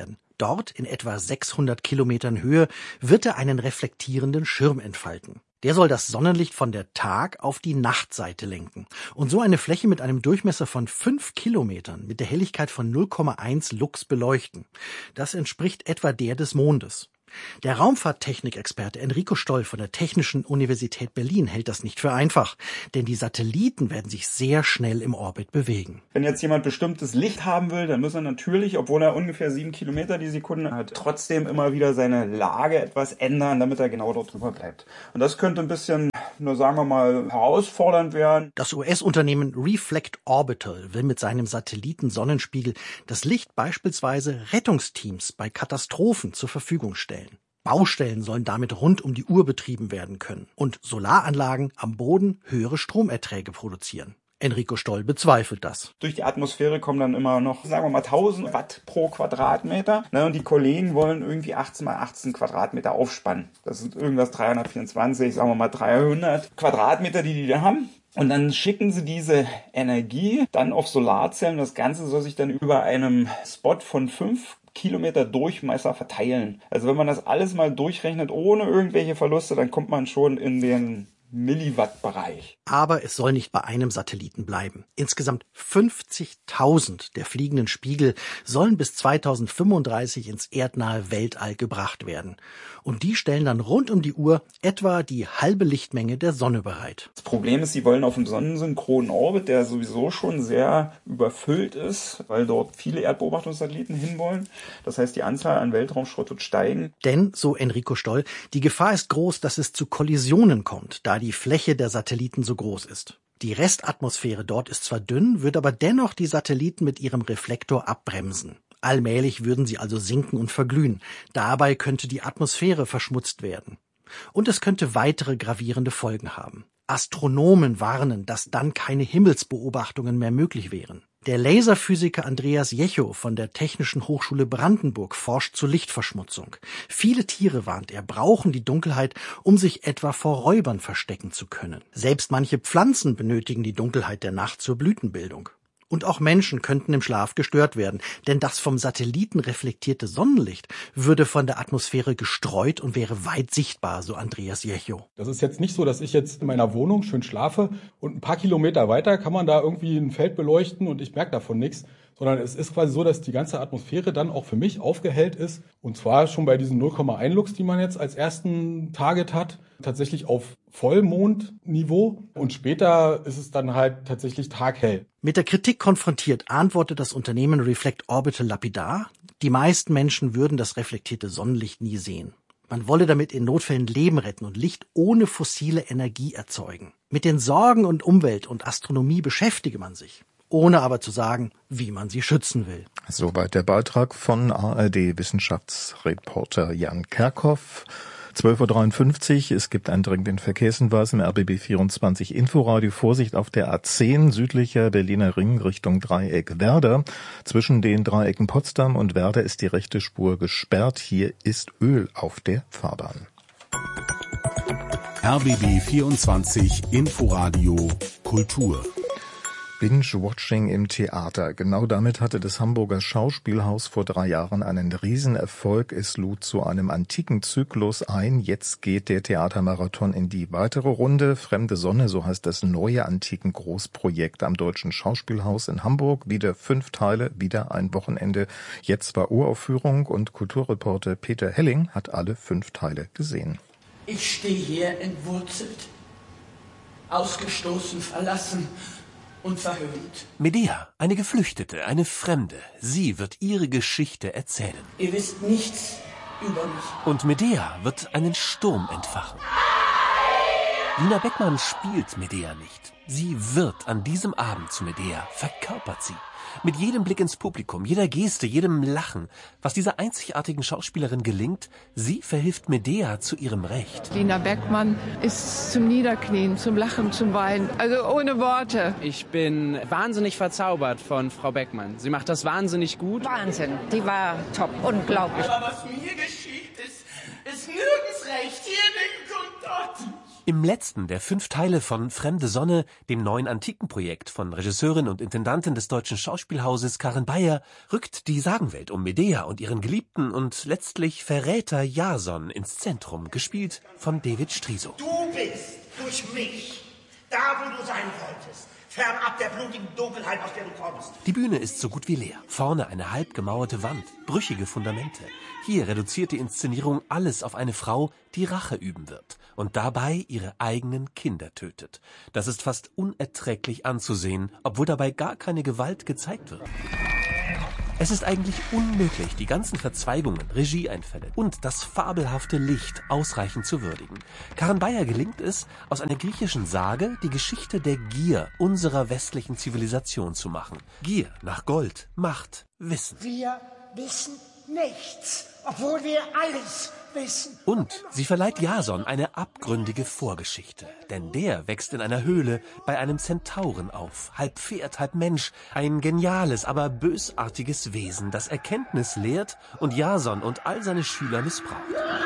Dort, in etwa sechshundert Kilometern Höhe, wird er einen reflektierenden Schirm entfalten. Der soll das Sonnenlicht von der Tag- auf die Nachtseite lenken. Und so eine Fläche mit einem Durchmesser von fünf Kilometern mit der Helligkeit von null Komma eins Lux beleuchten. Das entspricht etwa der des Mondes. Der Raumfahrttechnikexperte Enrico Stoll von der Technischen Universität Berlin hält das nicht für einfach, denn die Satelliten werden sich sehr schnell im Orbit bewegen. Wenn jetzt jemand bestimmtes Licht haben will, dann muss er natürlich, obwohl er ungefähr sieben Kilometer die Sekunde hat, trotzdem immer wieder seine Lage etwas ändern, damit er genau dort drüber bleibt. Und das könnte ein bisschen, nur sagen wir mal, herausfordernd werden. Das U S-Unternehmen Reflect Orbital will mit seinem Satelliten-Sonnenspiegel das Licht beispielsweise Rettungsteams bei Katastrophen zur Verfügung stellen. Baustellen sollen damit rund um die Uhr betrieben werden können und Solaranlagen am Boden höhere Stromerträge produzieren. Enrico Stoll bezweifelt das. Durch die Atmosphäre kommen dann immer noch, sagen wir mal, tausend Watt pro Quadratmeter. Ne, und die Kollegen wollen irgendwie achtzehn mal achtzehn Quadratmeter aufspannen. Das sind irgendwas dreihundertvierundzwanzig, sagen wir mal dreihundert Quadratmeter, die die da haben. Und dann schicken sie diese Energie dann auf Solarzellen. Das Ganze soll sich dann über einem Spot von fünf Kilometer Durchmesser verteilen. Also wenn man das alles mal durchrechnet, ohne irgendwelche Verluste, dann kommt man schon in den Milliwatt-Bereich. Aber es soll nicht bei einem Satelliten bleiben. Insgesamt fünfzigtausend der fliegenden Spiegel sollen bis zweitausendfünfunddreißig ins erdnahe Weltall gebracht werden. Und die stellen dann rund um die Uhr etwa die halbe Lichtmenge der Sonne bereit. Das Problem ist, sie wollen auf dem sonnensynchronen Orbit, der sowieso schon sehr überfüllt ist, weil dort viele Erdbeobachtungssatelliten hinwollen. Das heißt, die Anzahl an Weltraumschrott wird steigen. Denn, so Enrico Stoll, die Gefahr ist groß, dass es zu Kollisionen kommt, da die Fläche der Satelliten so groß ist. Die Restatmosphäre dort ist zwar dünn, wird aber dennoch die Satelliten mit ihrem Reflektor abbremsen. Allmählich würden sie also sinken und verglühen. Dabei könnte die Atmosphäre verschmutzt werden. Und es könnte weitere gravierende Folgen haben. Astronomen warnen, dass dann keine Himmelsbeobachtungen mehr möglich wären. Der Laserphysiker Andreas Jecho von der Technischen Hochschule Brandenburg forscht zur Lichtverschmutzung. Viele Tiere, warnt er, brauchen die Dunkelheit, um sich etwa vor Räubern verstecken zu können. Selbst manche Pflanzen benötigen die Dunkelheit der Nacht zur Blütenbildung. Und auch Menschen könnten im Schlaf gestört werden, denn das vom Satelliten reflektierte Sonnenlicht würde von der Atmosphäre gestreut und wäre weit sichtbar, so Andreas Jecho. Das ist jetzt nicht so, dass ich jetzt in meiner Wohnung schön schlafe und ein paar Kilometer weiter kann man da irgendwie ein Feld beleuchten und ich merke davon nichts, sondern es ist quasi so, dass die ganze Atmosphäre dann auch für mich aufgehellt ist und zwar schon bei diesen null Komma eins Lux, die man jetzt als ersten Target hat, tatsächlich auf Vollmondniveau und später ist es dann halt tatsächlich taghell. Mit der Kritik konfrontiert antwortet das Unternehmen Reflect Orbital lapidar: Die meisten Menschen würden das reflektierte Sonnenlicht nie sehen. Man wolle damit in Notfällen Leben retten und Licht ohne fossile Energie erzeugen. Mit den Sorgen um Umwelt und Astronomie beschäftige man sich, ohne aber zu sagen, wie man sie schützen will. Soweit der Beitrag von A R D-Wissenschaftsreporter Jan Kerkhoff. zwölf Uhr dreiundfünfzig, es gibt einen dringenden Verkehrshinweis im R B B vierundzwanzig Inforadio. Vorsicht auf der A zehn, südlicher Berliner Ring Richtung Dreieck Werder. Zwischen den Dreiecken Potsdam und Werder ist die rechte Spur gesperrt. Hier ist Öl auf der Fahrbahn. R B B vierundzwanzig Inforadio Kultur. Binge-Watching im Theater. Genau damit hatte das Hamburger Schauspielhaus vor drei Jahren einen Riesenerfolg. Es lud zu einem antiken Zyklus ein. Jetzt geht der Theatermarathon in die weitere Runde. Fremde Sonne, so heißt das neue antiken Großprojekt am Deutschen Schauspielhaus in Hamburg. Wieder fünf Teile, wieder ein Wochenende. Jetzt war Uraufführung und Kulturreporter Peter Helling hat alle fünf Teile gesehen. Ich stehe hier entwurzelt, ausgestoßen, verlassen und verhöhnt. Medea, eine Geflüchtete, eine Fremde. Sie wird ihre Geschichte erzählen. Ihr wisst nichts über mich. Und Medea wird einen Sturm entfachen. Lina Beckmann spielt Medea nicht. Sie wird an diesem Abend zu Medea, verkörpert sie. Mit jedem Blick ins Publikum, jeder Geste, jedem Lachen. Was dieser einzigartigen Schauspielerin gelingt, sie verhilft Medea zu ihrem Recht. Lina Beckmann ist zum Niederknien, zum Lachen, zum Weinen, also ohne Worte. Ich bin wahnsinnig verzaubert von Frau Beckmann. Sie macht das wahnsinnig gut. Wahnsinn, die war top, unglaublich. Aber was mir geschieht, ist, ist nirgends recht, hier links und dort. Im letzten der fünf Teile von Fremde Sonne, dem neuen Antikenprojekt von Regisseurin und Intendantin des Deutschen Schauspielhauses Karin Beyer, rückt die Sagenwelt um Medea und ihren Geliebten und letztlich Verräter Jason ins Zentrum, gespielt von David Striso. Du bist durch mich da, wo du sein wolltest. Fernab der blutigen Dunkelheit, aus der du kommst. Die Bühne ist so gut wie leer. Vorne eine halb gemauerte Wand, brüchige Fundamente. Hier reduziert die Inszenierung alles auf eine Frau, die Rache üben wird und dabei ihre eigenen Kinder tötet. Das ist fast unerträglich anzusehen, obwohl dabei gar keine Gewalt gezeigt wird. Es ist eigentlich unmöglich, die ganzen Verzweigungen, Regieeinfälle und das fabelhafte Licht ausreichend zu würdigen. Karin Beyer gelingt es, aus einer griechischen Sage die Geschichte der Gier unserer westlichen Zivilisation zu machen. Gier nach Gold, Macht, Wissen. Wir wissen nichts, obwohl wir alles wissen. Und sie verleiht Jason eine abgründige Vorgeschichte. Denn der wächst in einer Höhle bei einem Zentauren auf. Halb Pferd, halb Mensch. Ein geniales, aber bösartiges Wesen, das Erkenntnis lehrt und Jason und all seine Schüler missbraucht.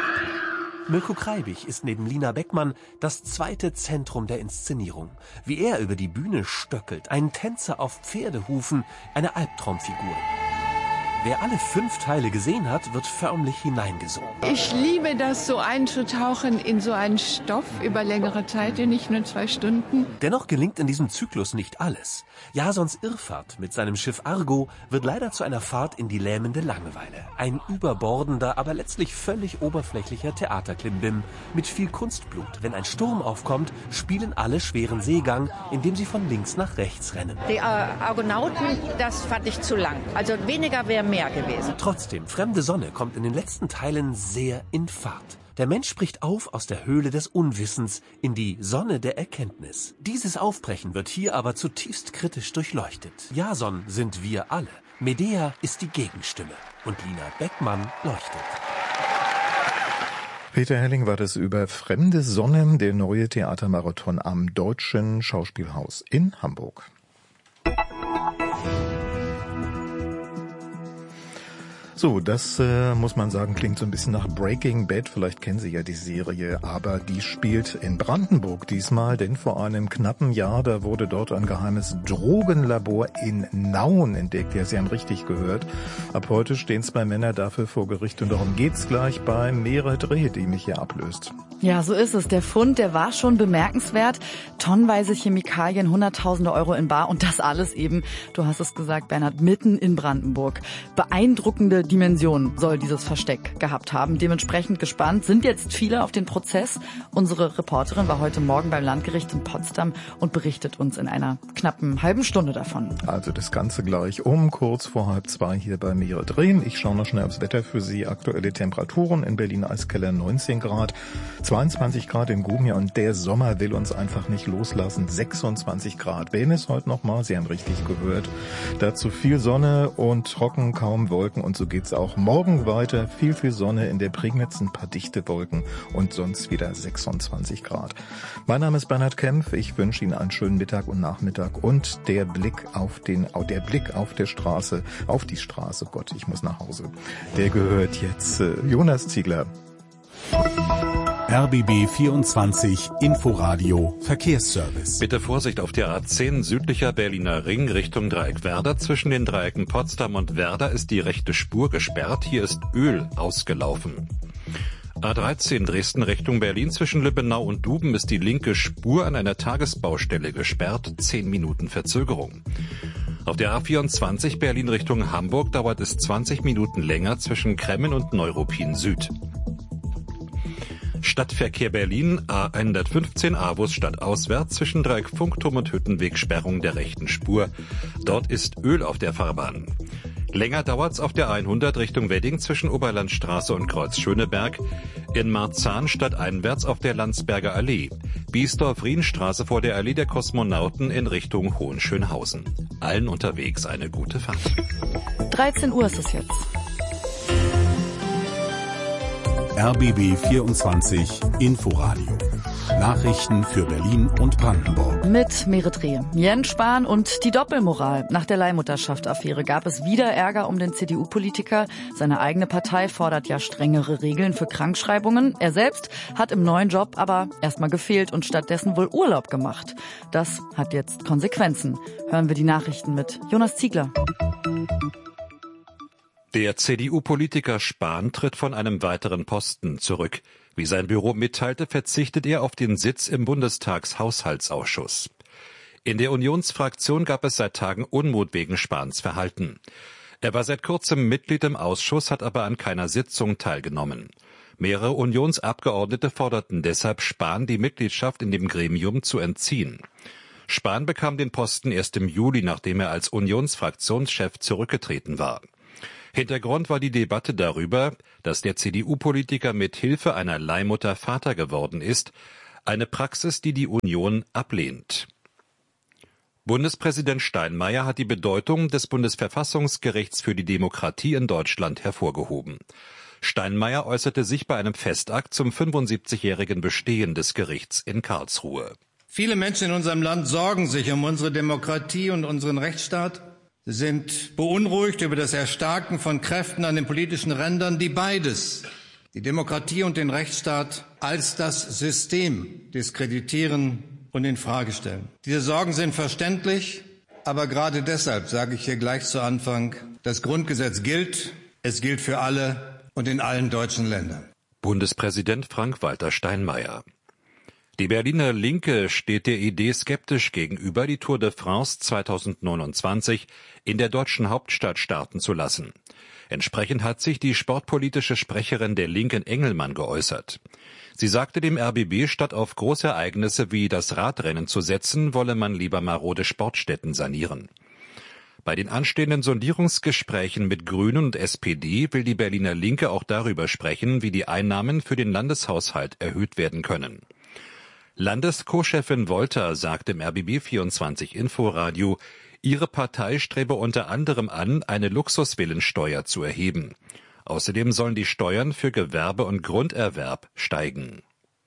Mirko Kreibich ist neben Lina Beckmann das zweite Zentrum der Inszenierung. Wie er über die Bühne stöckelt, ein Tänzer auf Pferdehufen, eine Albtraumfigur. Wer alle fünf Teile gesehen hat, wird förmlich hineingesogen. Ich liebe das, so einzutauchen in so einen Stoff über längere Zeit, nicht nur zwei Stunden. Dennoch gelingt in diesem Zyklus nicht alles. Jasons Irrfahrt mit seinem Schiff Argo wird leider zu einer Fahrt in die lähmende Langeweile. Ein überbordender, aber letztlich völlig oberflächlicher Theaterklimbim mit viel Kunstblut. Wenn ein Sturm aufkommt, spielen alle schweren Seegang, indem sie von links nach rechts rennen. Die äh, Argonauten, das fand ich zu lang. Also weniger wäre mehr gewesen. Trotzdem, Fremde Sonne kommt in den letzten Teilen sehr in Fahrt. Der Mensch bricht auf aus der Höhle des Unwissens in die Sonne der Erkenntnis. Dieses Aufbrechen wird hier aber zutiefst kritisch durchleuchtet. Jason sind wir alle. Medea ist die Gegenstimme. Und Lina Beckmann leuchtet. Peter Helling war das über Fremde Sonne, der neue Theatermarathon am Deutschen Schauspielhaus in Hamburg. So, das äh, muss man sagen, klingt so ein bisschen nach Breaking Bad. Vielleicht kennen Sie ja die Serie, aber die spielt in Brandenburg diesmal, denn vor einem knappen Jahr, da wurde dort ein geheimes Drogenlabor in Nauen entdeckt. Ja, Sie haben richtig gehört. Ab heute stehen zwei Männer dafür vor Gericht und darum geht's gleich bei Meret Reh, die mich hier ablöst. Ja, so ist es. Der Fund, der war schon bemerkenswert. Tonnenweise Chemikalien, hunderttausende Euro in Bar und das alles eben, du hast es gesagt, Bernhard, mitten in Brandenburg. Beeindruckende Dimension soll dieses Versteck gehabt haben. Dementsprechend gespannt sind jetzt viele auf den Prozess. Unsere Reporterin war heute Morgen beim Landgericht in Potsdam und berichtet uns in einer knappen halben Stunde davon. Also das Ganze gleich um kurz vor halb zwei hier bei Meret Reh. Ich schaue noch schnell aufs Wetter für Sie. Aktuelle Temperaturen in Berlin Eiskeller neunzehn Grad, zweiundzwanzig Grad in Gumia und der Sommer will uns einfach nicht loslassen. sechsundzwanzig Grad. Wählen es heute nochmal, Sie haben richtig gehört. Dazu viel Sonne und trocken, kaum Wolken und so geht's auch morgen weiter. Viel, viel Sonne, in der Prignitz ein paar dichte Wolken und sonst wieder sechsundzwanzig Grad. Mein Name ist Bernhard Kempf. Ich wünsche Ihnen einen schönen Mittag und Nachmittag und der Blick auf den, der Blick auf der Straße, auf die Straße, Gott, ich muss nach Hause. Der gehört jetzt äh, Jonas Ziegler. R B B vierundzwanzig Inforadio Verkehrsservice. Bitte Vorsicht auf der A zehn südlicher Berliner Ring Richtung Dreieck Werder. Zwischen den Dreiecken Potsdam und Werder ist die rechte Spur gesperrt. Hier ist Öl ausgelaufen. A dreizehn Dresden Richtung Berlin. Zwischen Lübbenau und Duben ist die linke Spur an einer Tagesbaustelle gesperrt. Zehn Minuten Verzögerung. Auf der A vierundzwanzig Berlin Richtung Hamburg dauert es zwanzig Minuten länger zwischen Kremmen und Neuruppin Süd. Stadtverkehr Berlin, A hundertfünfzehn Avus stadtauswärts zwischen Dreieck Funkturm und Hüttenweg Sperrung der rechten Spur. Dort ist Öl auf der Fahrbahn. Länger dauert's auf der hundert Richtung Wedding zwischen Oberlandstraße und Kreuz Schöneberg. In Marzahn stadteinwärts auf der Landsberger Allee. Biesdorf-Rienstraße vor der Allee der Kosmonauten in Richtung Hohenschönhausen. Allen unterwegs eine gute Fahrt. dreizehn Uhr ist es jetzt. R B B vierundzwanzig Inforadio Nachrichten für Berlin und Brandenburg. Mit Merit Rehe. Jens Spahn und die Doppelmoral. Nach der Leihmutterschaft-Affäre gab es wieder Ärger um den C D U-Politiker. Seine eigene Partei fordert ja strengere Regeln für Krankschreibungen. Er selbst hat im neuen Job aber erstmal gefehlt und stattdessen wohl Urlaub gemacht. Das hat jetzt Konsequenzen. Hören wir die Nachrichten mit Jonas Ziegler. Der C D U-Politiker Spahn tritt von einem weiteren Posten zurück. Wie sein Büro mitteilte, verzichtet er auf den Sitz im Bundestagshaushaltsausschuss. In der Unionsfraktion gab es seit Tagen Unmut wegen Spahns Verhalten. Er war seit kurzem Mitglied im Ausschuss, hat aber an keiner Sitzung teilgenommen. Mehrere Unionsabgeordnete forderten deshalb, Spahn die Mitgliedschaft in dem Gremium zu entziehen. Spahn bekam den Posten erst im Juli, nachdem er als Unionsfraktionschef zurückgetreten war. Hintergrund war die Debatte darüber, dass der C D U-Politiker mit Hilfe einer Leihmutter Vater geworden ist, eine Praxis, die die Union ablehnt. Bundespräsident Steinmeier hat die Bedeutung des Bundesverfassungsgerichts für die Demokratie in Deutschland hervorgehoben. Steinmeier äußerte sich bei einem Festakt zum fünfundsiebzigjährigen Bestehen des Gerichts in Karlsruhe. Viele Menschen in unserem Land sorgen sich um unsere Demokratie und unseren Rechtsstaat. Sie sind beunruhigt über das Erstarken von Kräften an den politischen Rändern, die beides, die Demokratie und den Rechtsstaat, als das System diskreditieren und in Frage stellen. Diese Sorgen sind verständlich, aber gerade deshalb sage ich hier gleich zu Anfang, das Grundgesetz gilt, es gilt für alle und in allen deutschen Ländern. Bundespräsident Frank-Walter Steinmeier. Die Berliner Linke steht der Idee skeptisch gegenüber, die Tour de France zweitausendneunundzwanzig in der deutschen Hauptstadt starten zu lassen. Entsprechend hat sich die sportpolitische Sprecherin der Linken Engelmann geäußert. Sie sagte dem R B B, statt auf Großereignisse wie das Radrennen zu setzen, wolle man lieber marode Sportstätten sanieren. Bei den anstehenden Sondierungsgesprächen mit Grünen und S P D will die Berliner Linke auch darüber sprechen, wie die Einnahmen für den Landeshaushalt erhöht werden können. Landesco-Chefin Wolter sagt im R B B vierundzwanzig Inforadio, ihre Partei strebe unter anderem an, eine Luxusvillensteuer zu erheben. Außerdem sollen die Steuern für Gewerbe und Grunderwerb steigen.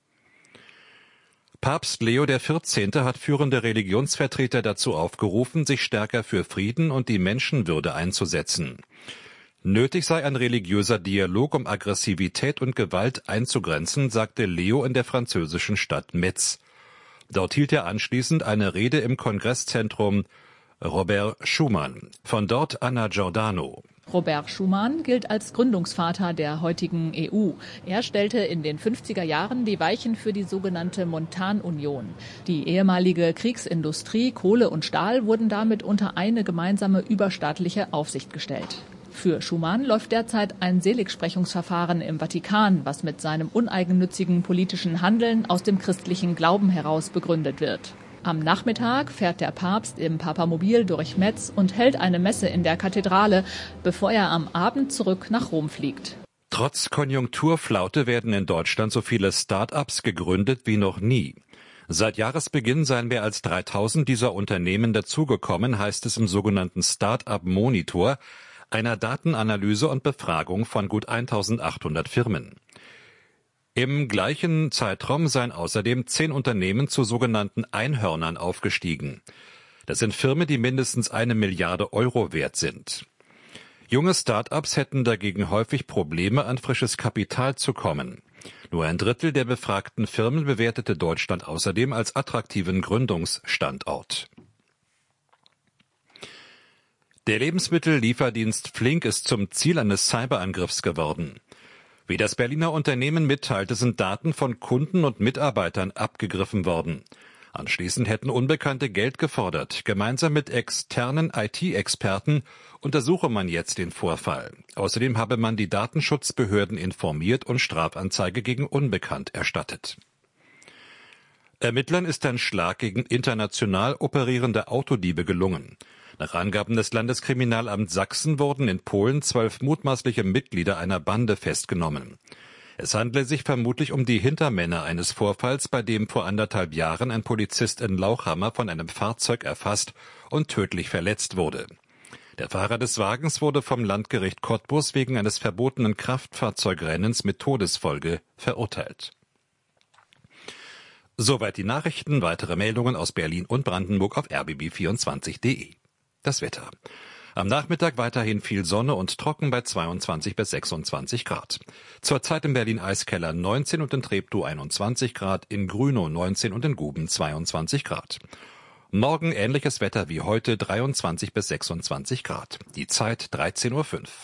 Papst Leo der vierzehnte hat führende Religionsvertreter dazu aufgerufen, sich stärker für Frieden und die Menschenwürde einzusetzen. Nötig sei ein religiöser Dialog, um Aggressivität und Gewalt einzugrenzen, sagte Leo in der französischen Stadt Metz. Dort hielt er anschließend eine Rede im Kongresszentrum Robert Schuman. Von dort Anna Giordano. Robert Schuman gilt als Gründungsvater der heutigen E U. Er stellte in den fünfziger Jahren die Weichen für die sogenannte Montanunion. Die ehemalige Kriegsindustrie, Kohle und Stahl wurden damit unter eine gemeinsame überstaatliche Aufsicht gestellt. Für Schuman läuft derzeit ein Seligsprechungsverfahren im Vatikan, was mit seinem uneigennützigen politischen Handeln aus dem christlichen Glauben heraus begründet wird. Am Nachmittag fährt der Papst im Papamobil durch Metz und hält eine Messe in der Kathedrale, bevor er am Abend zurück nach Rom fliegt. Trotz Konjunkturflaute werden in Deutschland so viele Start-ups gegründet wie noch nie. Seit Jahresbeginn seien mehr als dreitausend dieser Unternehmen dazugekommen, heißt es im sogenannten Start-up-Monitor, einer Datenanalyse und Befragung von gut eintausendachthundert Firmen. Im gleichen Zeitraum seien außerdem zehn Unternehmen zu sogenannten Einhörnern aufgestiegen. Das sind Firmen, die mindestens eine Milliarde Euro wert sind. Junge Start-ups hätten dagegen häufig Probleme, an frisches Kapital zu kommen. Nur ein Drittel der befragten Firmen bewertete Deutschland außerdem als attraktiven Gründungsstandort. Der Lebensmittellieferdienst Flink ist zum Ziel eines Cyberangriffs geworden. Wie das Berliner Unternehmen mitteilte, sind Daten von Kunden und Mitarbeitern abgegriffen worden. Anschließend hätten Unbekannte Geld gefordert. Gemeinsam mit externen I T-Experten untersuche man jetzt den Vorfall. Außerdem habe man die Datenschutzbehörden informiert und Strafanzeige gegen Unbekannt erstattet. Ermittlern ist ein Schlag gegen international operierende Autodiebe gelungen. Nach Angaben des Landeskriminalamts Sachsen wurden in Polen zwölf mutmaßliche Mitglieder einer Bande festgenommen. Es handle sich vermutlich um die Hintermänner eines Vorfalls, bei dem vor anderthalb Jahren ein Polizist in Lauchhammer von einem Fahrzeug erfasst und tödlich verletzt wurde. Der Fahrer des Wagens wurde vom Landgericht Cottbus wegen eines verbotenen Kraftfahrzeugrennens mit Todesfolge verurteilt. Soweit die Nachrichten. Weitere Meldungen aus Berlin und Brandenburg auf r b b vierundzwanzig punkt d e. Das Wetter. Am Nachmittag weiterhin viel Sonne und trocken bei zweiundzwanzig bis sechsundzwanzig Grad. Zurzeit in Berlin-Eiskeller neunzehn und in Treptow einundzwanzig Grad, in Grünow neunzehn und in Guben zweiundzwanzig Grad. Morgen ähnliches Wetter wie heute, dreiundzwanzig bis sechsundzwanzig Grad. Die Zeit dreizehn Uhr fünf.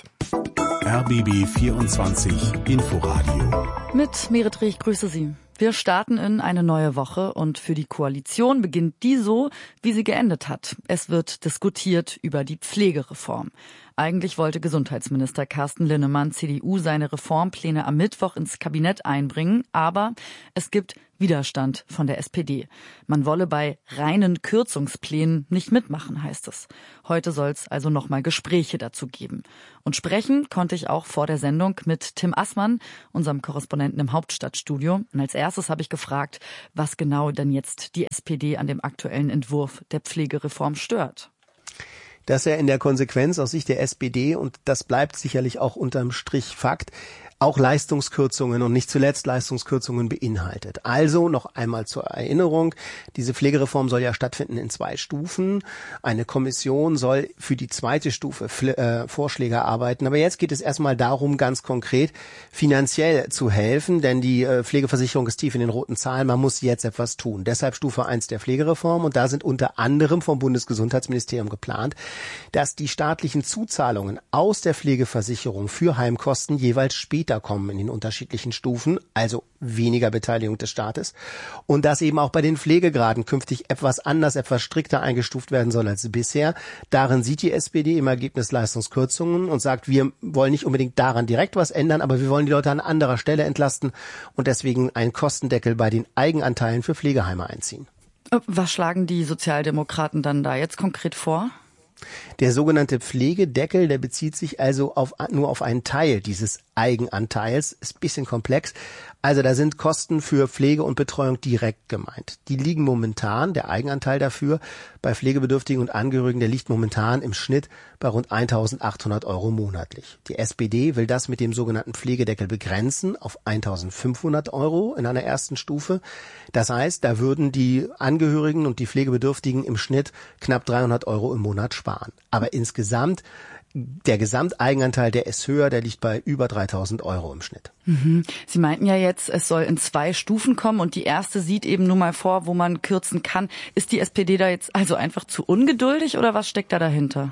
R B B vierundzwanzig Inforadio. Mit Merit Reh, ich grüße Sie. Wir starten in eine neue Woche und für die Koalition beginnt die so, wie sie geendet hat. Es wird diskutiert über die Pflegereform. Eigentlich wollte Gesundheitsminister Carsten Linnemann, C D U, seine Reformpläne am Mittwoch ins Kabinett einbringen, aber es gibt Widerstand von der S P D. Man wolle bei reinen Kürzungsplänen nicht mitmachen, heißt es. Heute soll es also nochmal Gespräche dazu geben. Und sprechen konnte ich auch vor der Sendung mit Tim Assmann, unserem Korrespondenten im Hauptstadtstudio. Und als erstes habe ich gefragt, was genau denn jetzt die S P D an dem aktuellen Entwurf der Pflegereform stört. Dass er in der Konsequenz aus Sicht der S P D, und das bleibt sicherlich auch unterm Strich Fakt, auch Leistungskürzungen und nicht zuletzt Leistungskürzungen beinhaltet. Also noch einmal zur Erinnerung, diese Pflegereform soll ja stattfinden in zwei Stufen. Eine Kommission soll für die zweite Stufe äh, Vorschläge erarbeiten. Aber jetzt geht es erstmal darum, ganz konkret finanziell zu helfen, denn die äh, Pflegeversicherung ist tief in den roten Zahlen. Man muss jetzt etwas tun. Deshalb Stufe eins der Pflegereform, und da sind unter anderem vom Bundesgesundheitsministerium geplant, dass die staatlichen Zuzahlungen aus der Pflegeversicherung für Heimkosten jeweils später kommen in den unterschiedlichen Stufen, also weniger Beteiligung des Staates, und dass eben auch bei den Pflegegraden künftig etwas anders, etwas strikter eingestuft werden soll als bisher. Darin sieht die S P D im Ergebnis Leistungskürzungen und sagt, wir wollen nicht unbedingt daran direkt was ändern, aber wir wollen die Leute an anderer Stelle entlasten und deswegen einen Kostendeckel bei den Eigenanteilen für Pflegeheime einziehen. Was schlagen die Sozialdemokraten dann da jetzt konkret vor? Der sogenannte Pflegedeckel, der bezieht sich also auf, nur auf einen Teil dieses Eigenanteils, ist ein bisschen komplex. Also da sind Kosten für Pflege und Betreuung direkt gemeint. Die liegen momentan, der Eigenanteil dafür, bei Pflegebedürftigen und Angehörigen, der liegt momentan im Schnitt bei rund eintausendachthundert Euro monatlich. Die S P D will das mit dem sogenannten Pflegedeckel begrenzen auf eintausendfünfhundert Euro in einer ersten Stufe. Das heißt, da würden die Angehörigen und die Pflegebedürftigen im Schnitt knapp dreihundert Euro im Monat sparen. Aber insgesamt, der Gesamteigenanteil, der ist höher, der liegt bei über dreitausend Euro im Schnitt. Mhm. Sie meinten ja jetzt, es soll in zwei Stufen kommen und die erste sieht eben nur mal vor, wo man kürzen kann. Ist die S P D da jetzt also einfach zu ungeduldig oder was steckt da dahinter?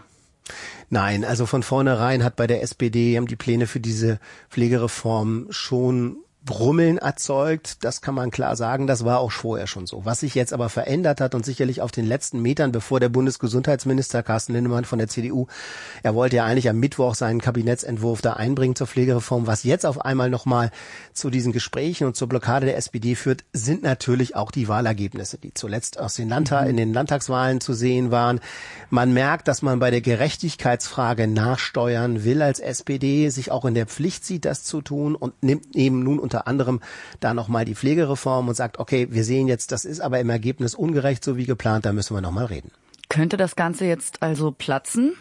Nein, also von vornherein hat bei der S P D haben die Pläne für diese Pflegereform schon Brummeln erzeugt, das kann man klar sagen, das war auch vorher schon so. Was sich jetzt aber verändert hat und sicherlich auf den letzten Metern, bevor der Bundesgesundheitsminister Carsten Linnemann von der C D U, er wollte ja eigentlich am Mittwoch seinen Kabinettsentwurf da einbringen zur Pflegereform, was jetzt auf einmal nochmal zu diesen Gesprächen und zur Blockade der S P D führt, sind natürlich auch die Wahlergebnisse, die zuletzt aus den Landtag, in den Landtagswahlen zu sehen waren. Man merkt, dass man bei der Gerechtigkeitsfrage nachsteuern will als S P D, sich auch in der Pflicht sieht, das zu tun und nimmt eben nun unter unter anderem da nochmal die Pflegereform und sagt, okay, wir sehen jetzt, das ist aber im Ergebnis ungerecht, so wie geplant, da müssen wir nochmal reden. Könnte das Ganze jetzt also platzen?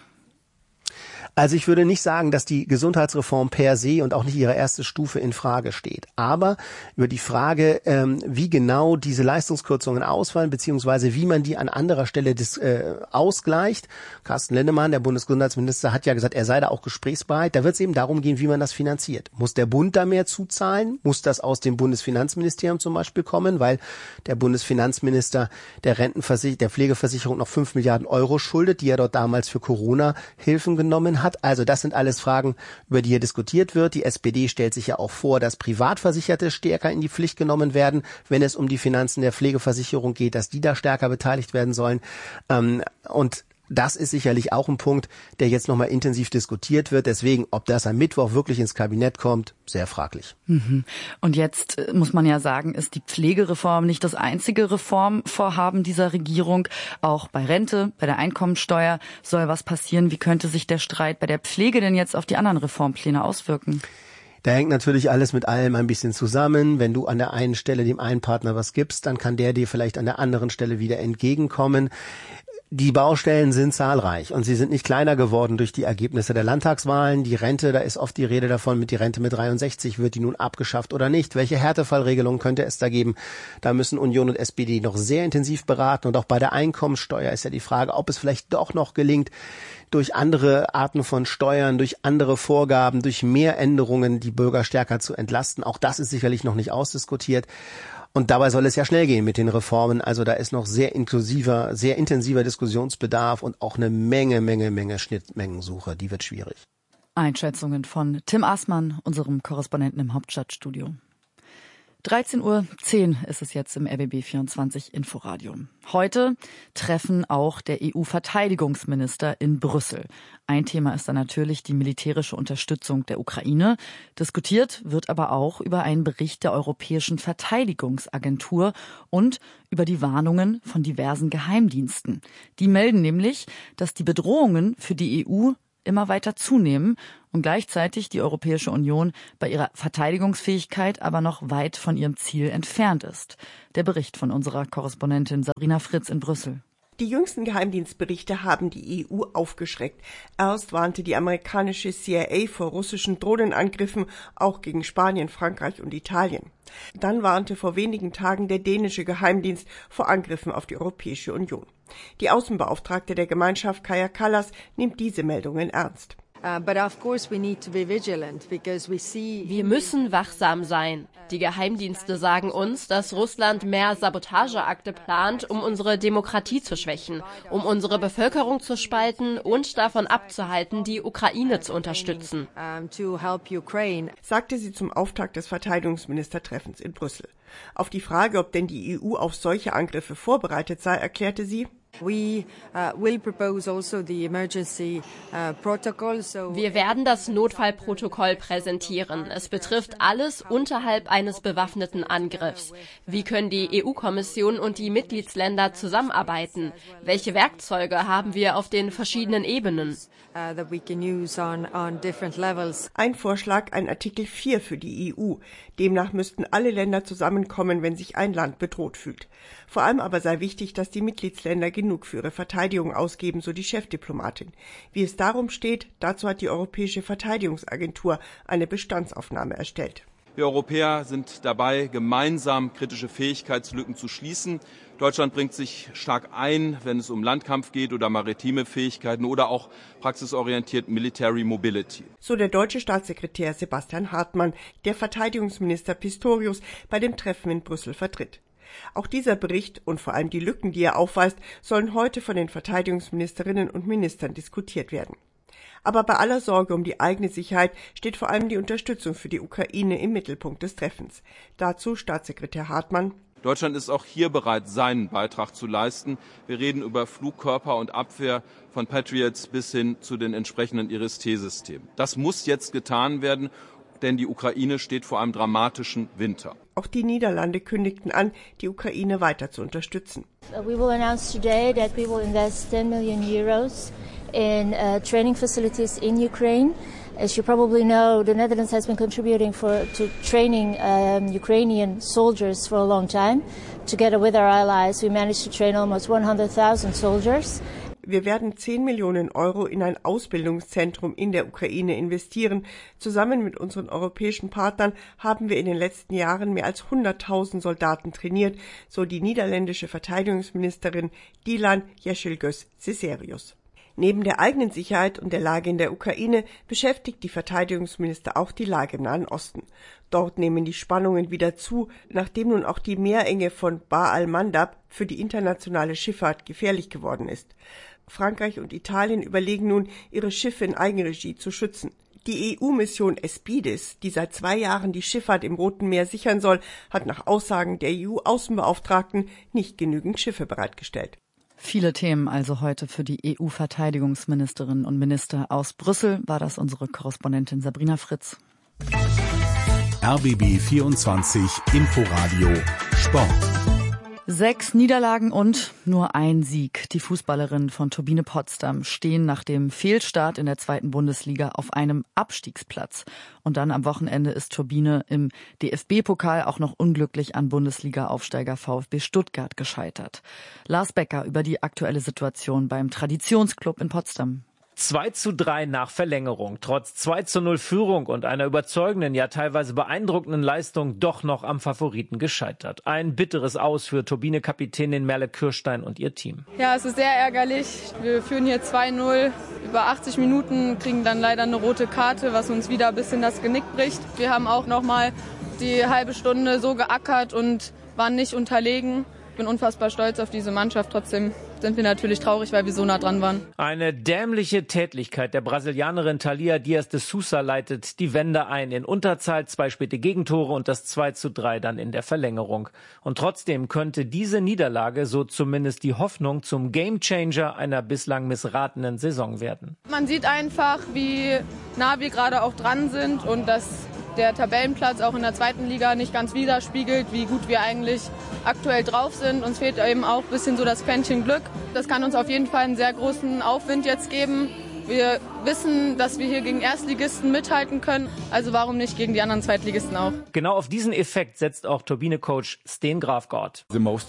Also ich würde nicht sagen, dass die Gesundheitsreform per se und auch nicht ihre erste Stufe in Frage steht. Aber über die Frage, ähm, wie genau diese Leistungskürzungen ausfallen, beziehungsweise wie man die an anderer Stelle des, äh, ausgleicht. Carsten Linnemann, der Bundesgesundheitsminister, hat ja gesagt, er sei da auch gesprächsbereit. Da wird es eben darum gehen, wie man das finanziert. Muss der Bund da mehr zuzahlen? Muss das aus dem Bundesfinanzministerium zum Beispiel kommen? Weil der Bundesfinanzminister der Rentenversicherung, der Pflegeversicherung noch fünf Milliarden Euro schuldet, die er dort damals für Corona-Hilfen genommen hat. Also das sind alles Fragen, über die hier diskutiert wird. Die S P D stellt sich ja auch vor, dass Privatversicherte stärker in die Pflicht genommen werden, wenn es um die Finanzen der Pflegeversicherung geht, dass die da stärker beteiligt werden sollen. Und das ist sicherlich auch ein Punkt, der jetzt nochmal intensiv diskutiert wird. Deswegen, ob das am Mittwoch wirklich ins Kabinett kommt, sehr fraglich. Und jetzt muss man ja sagen, ist die Pflegereform nicht das einzige Reformvorhaben dieser Regierung. Auch bei Rente, bei der Einkommensteuer soll was passieren. Wie könnte sich der Streit bei der Pflege denn jetzt auf die anderen Reformpläne auswirken? Da hängt natürlich alles mit allem ein bisschen zusammen. Wenn du an der einen Stelle dem einen Partner was gibst, dann kann der dir vielleicht an der anderen Stelle wieder entgegenkommen. Die Baustellen sind zahlreich und sie sind nicht kleiner geworden durch die Ergebnisse der Landtagswahlen. Die Rente, da ist oft die Rede davon, mit die Rente mit dreiundsechzig, wird die nun abgeschafft oder nicht? Welche Härtefallregelungen könnte es da geben? Da müssen Union und S P D noch sehr intensiv beraten. Und auch bei der Einkommensteuer ist ja die Frage, ob es vielleicht doch noch gelingt, durch andere Arten von Steuern, durch andere Vorgaben, durch mehr Änderungen die Bürger stärker zu entlasten. Auch das ist sicherlich noch nicht ausdiskutiert. Und dabei soll es ja schnell gehen mit den Reformen. Also da ist noch sehr inklusiver, sehr intensiver Diskussionsbedarf und auch eine Menge, Menge, Menge Schnittmengensuche. Die wird schwierig. Einschätzungen von Tim Aßmann, unserem Korrespondenten im Hauptstadtstudio. dreizehn Uhr zehn ist es jetzt im R B B vierundzwanzig Inforadio. Heute treffen auch der E U-Verteidigungsminister in Brüssel. Ein Thema ist dann natürlich die militärische Unterstützung der Ukraine. Diskutiert wird aber auch über einen Bericht der Europäischen Verteidigungsagentur und über die Warnungen von diversen Geheimdiensten. Die melden nämlich, dass die Bedrohungen für die E U immer weiter zunehmen und gleichzeitig die Europäische Union bei ihrer Verteidigungsfähigkeit aber noch weit von ihrem Ziel entfernt ist. Der Bericht von unserer Korrespondentin Sabrina Fritz in Brüssel. Die jüngsten Geheimdienstberichte haben die E U aufgeschreckt. Erst warnte die amerikanische C I A vor russischen Drohnenangriffen, auch gegen Spanien, Frankreich und Italien. Dann warnte vor wenigen Tagen der dänische Geheimdienst vor Angriffen auf die Europäische Union. Die Außenbeauftragte der Gemeinschaft, Kaja Kallas, nimmt diese Meldungen ernst. Wir müssen wachsam sein. Die Geheimdienste sagen uns, dass Russland mehr Sabotageakte plant, um unsere Demokratie zu schwächen, um unsere Bevölkerung zu spalten und davon abzuhalten, die Ukraine zu unterstützen, sagte sie zum Auftakt des Verteidigungsministertreffens in Brüssel. Auf die Frage, ob denn die E U auf solche Angriffe vorbereitet sei, erklärte sie: Wir werden das Notfallprotokoll präsentieren. Es betrifft alles unterhalb eines bewaffneten Angriffs. Wie können die E U-Kommission und die Mitgliedsländer zusammenarbeiten? Welche Werkzeuge haben wir auf den verschiedenen Ebenen? Ein Vorschlag, ein Artikel vier für die E U. Demnach müssten alle Länder zusammenkommen, wenn sich ein Land bedroht fühlt. Vor allem aber sei wichtig, dass die Mitgliedsländer genug für ihre Verteidigung ausgeben, so die Chefdiplomatin. Wie es darum steht, dazu hat die Europäische Verteidigungsagentur eine Bestandsaufnahme erstellt. Wir Europäer sind dabei, gemeinsam kritische Fähigkeitslücken zu schließen. Deutschland bringt sich stark ein, wenn es um Landkampf geht oder maritime Fähigkeiten oder auch praxisorientiert Military Mobility. So der deutsche Staatssekretär Sebastian Hartmann, der Verteidigungsminister Pistorius bei dem Treffen in Brüssel vertritt. Auch dieser Bericht und vor allem die Lücken, die er aufweist, sollen heute von den Verteidigungsministerinnen und Ministern diskutiert werden. Aber bei aller Sorge um die eigene Sicherheit steht vor allem die Unterstützung für die Ukraine im Mittelpunkt des Treffens. Dazu Staatssekretär Hartmann: Deutschland ist auch hier bereit, seinen Beitrag zu leisten. Wir reden über Flugkörper und Abwehr von Patriots bis hin zu den entsprechenden I R I S-T-Systemen. Das muss jetzt getan werden, denn die Ukraine steht vor einem dramatischen Winter. Auch die Niederlande kündigten an, die Ukraine weiter zu unterstützen. We will announce today that we will invest ten million euros in uh, training facilities in Ukraine. As you probably know, the Netherlands has been contributing for, to training um, Ukrainian soldiers for a long time. Together with our allies, we managed to train almost one hundred thousand soldiers. Wir werden zehn Millionen Euro in ein Ausbildungszentrum in der Ukraine investieren. Zusammen mit unseren europäischen Partnern haben wir in den letzten Jahren mehr als hunderttausend Soldaten trainiert, so die niederländische Verteidigungsministerin Dilan Yeşilgöz-Cesarius. Neben der eigenen Sicherheit und der Lage in der Ukraine beschäftigt die Verteidigungsminister auch die Lage im Nahen Osten. Dort nehmen die Spannungen wieder zu, nachdem nun auch die Meerenge von Bab al-Mandab für die internationale Schifffahrt gefährlich geworden ist. Frankreich und Italien überlegen nun, ihre Schiffe in Eigenregie zu schützen. Die E U-Mission Aespides, die seit zwei Jahren die Schifffahrt im Roten Meer sichern soll, hat nach Aussagen der E U-Außenbeauftragten nicht genügend Schiffe bereitgestellt. Viele Themen also heute für die E U-Verteidigungsministerinnen und Minister aus Brüssel. War das unsere Korrespondentin Sabrina Fritz. R B B vierundzwanzig Inforadio Sport. Sechs Niederlagen und nur ein Sieg. Die Fußballerinnen von Turbine Potsdam stehen nach dem Fehlstart in der zweiten Bundesliga auf einem Abstiegsplatz. Und dann am Wochenende ist Turbine im D F B-Pokal auch noch unglücklich an Bundesliga-Aufsteiger VfB Stuttgart gescheitert. Lars Becker über die aktuelle Situation beim Traditionsclub in Potsdam. zwei zu drei nach Verlängerung. Trotz zwei zu null Führung und einer überzeugenden, ja teilweise beeindruckenden Leistung doch noch am Favoriten gescheitert. Ein bitteres Aus für Turbine-Kapitänin Merle Kürstein und ihr Team. Ja, es ist sehr ärgerlich. Wir führen hier zwei null. Über achtzig Minuten kriegen dann leider eine rote Karte, was uns wieder ein bisschen das Genick bricht. Wir haben auch noch mal die halbe Stunde so geackert und waren nicht unterlegen. Ich bin unfassbar stolz auf diese Mannschaft. Trotzdem sind wir natürlich traurig, weil wir so nah dran waren. Eine dämliche Tätlichkeit der Brasilianerin Thalia Dias de Sousa leitet die Wende ein. In Unterzahl zwei späte Gegentore und das zwei zu drei dann in der Verlängerung. Und trotzdem könnte diese Niederlage, so zumindest die Hoffnung, zum Gamechanger einer bislang missratenen Saison werden. Man sieht einfach, wie nah wir gerade auch dran sind und dass der Tabellenplatz auch in der zweiten Liga nicht ganz widerspiegelt, wie gut wir eigentlich aktuell drauf sind. Uns fehlt eben auch ein bisschen so das Quäntchen Glück. Das kann uns auf jeden Fall einen sehr großen Aufwind jetzt geben. Wir wissen, dass wir hier gegen Erstligisten mithalten können. Also warum nicht gegen die anderen Zweitligisten auch? Genau auf diesen Effekt setzt auch Turbine-Coach Sten Grafgard.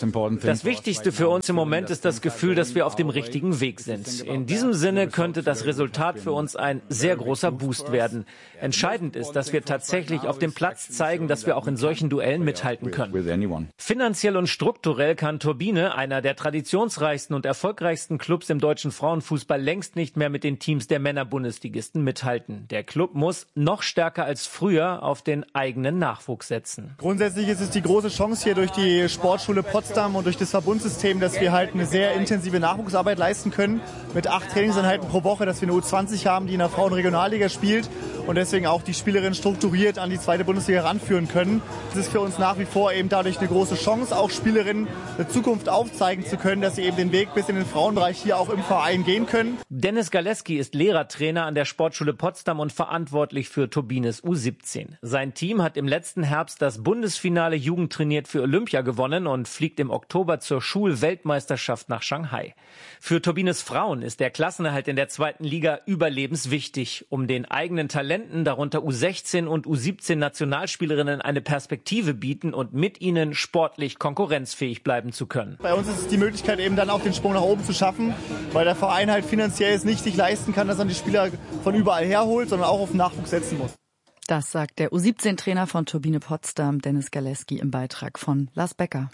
Das Wichtigste für uns im Moment ist das Gefühl, dass wir auf dem richtigen Weg sind. In diesem Sinne könnte das Resultat für uns ein sehr großer Boost werden. Entscheidend ist, dass wir tatsächlich auf dem Platz zeigen, dass wir auch in solchen Duellen mithalten können. Finanziell und strukturell kann Turbine, einer der traditionsreichsten und erfolgreichsten Clubs im deutschen Frauenfußball, längst nicht mehr mit den Teams der Männerbundesligisten mithalten. Der Club muss noch stärker als früher auf den eigenen Nachwuchs setzen. Grundsätzlich ist es die große Chance hier durch die Sportschule Potsdam und durch das Verbundsystem, dass wir halt eine sehr intensive Nachwuchsarbeit leisten können. Mit acht Trainingseinheiten pro Woche, dass wir eine U zwanzig haben, die in der Frauenregionalliga spielt und deswegen auch die Spielerinnen strukturiert an die zweite Bundesliga ranführen können. Das ist für uns nach wie vor eben dadurch eine große Chance, auch Spielerinnen eine Zukunft aufzeigen zu können, dass sie eben den Weg bis in den Frauenbereich hier auch im Verein gehen können. Dennis Galeski ist Lehrertrainer an der Sportschule Potsdam und verantwortlich für Turbines U siebzehn. Sein Team hat im letzten Herbst das Bundesfinale Jugendtrainiert für Olympia gewonnen und fliegt im Oktober zur Schulweltmeisterschaft nach Shanghai. Für Turbines Frauen ist der Klassenerhalt in der zweiten Liga überlebenswichtig, um den eigenen Talenten, darunter U sechzehn und U siebzehn Nationalspielerinnen, eine Perspektive bieten und mit ihnen sportlich konkurrenzfähig bleiben zu können. Bei uns ist es die Möglichkeit, eben dann auch den Sprung nach oben zu schaffen, weil der Verein halt finanziell es nicht sich leisten kann, dass er die Spieler von überall herholt, sondern auch auf den Nachwuchs setzen muss. Das sagt der U siebzehn Trainer von Turbine Potsdam, Dennis Galeski, im Beitrag von Lars Becker.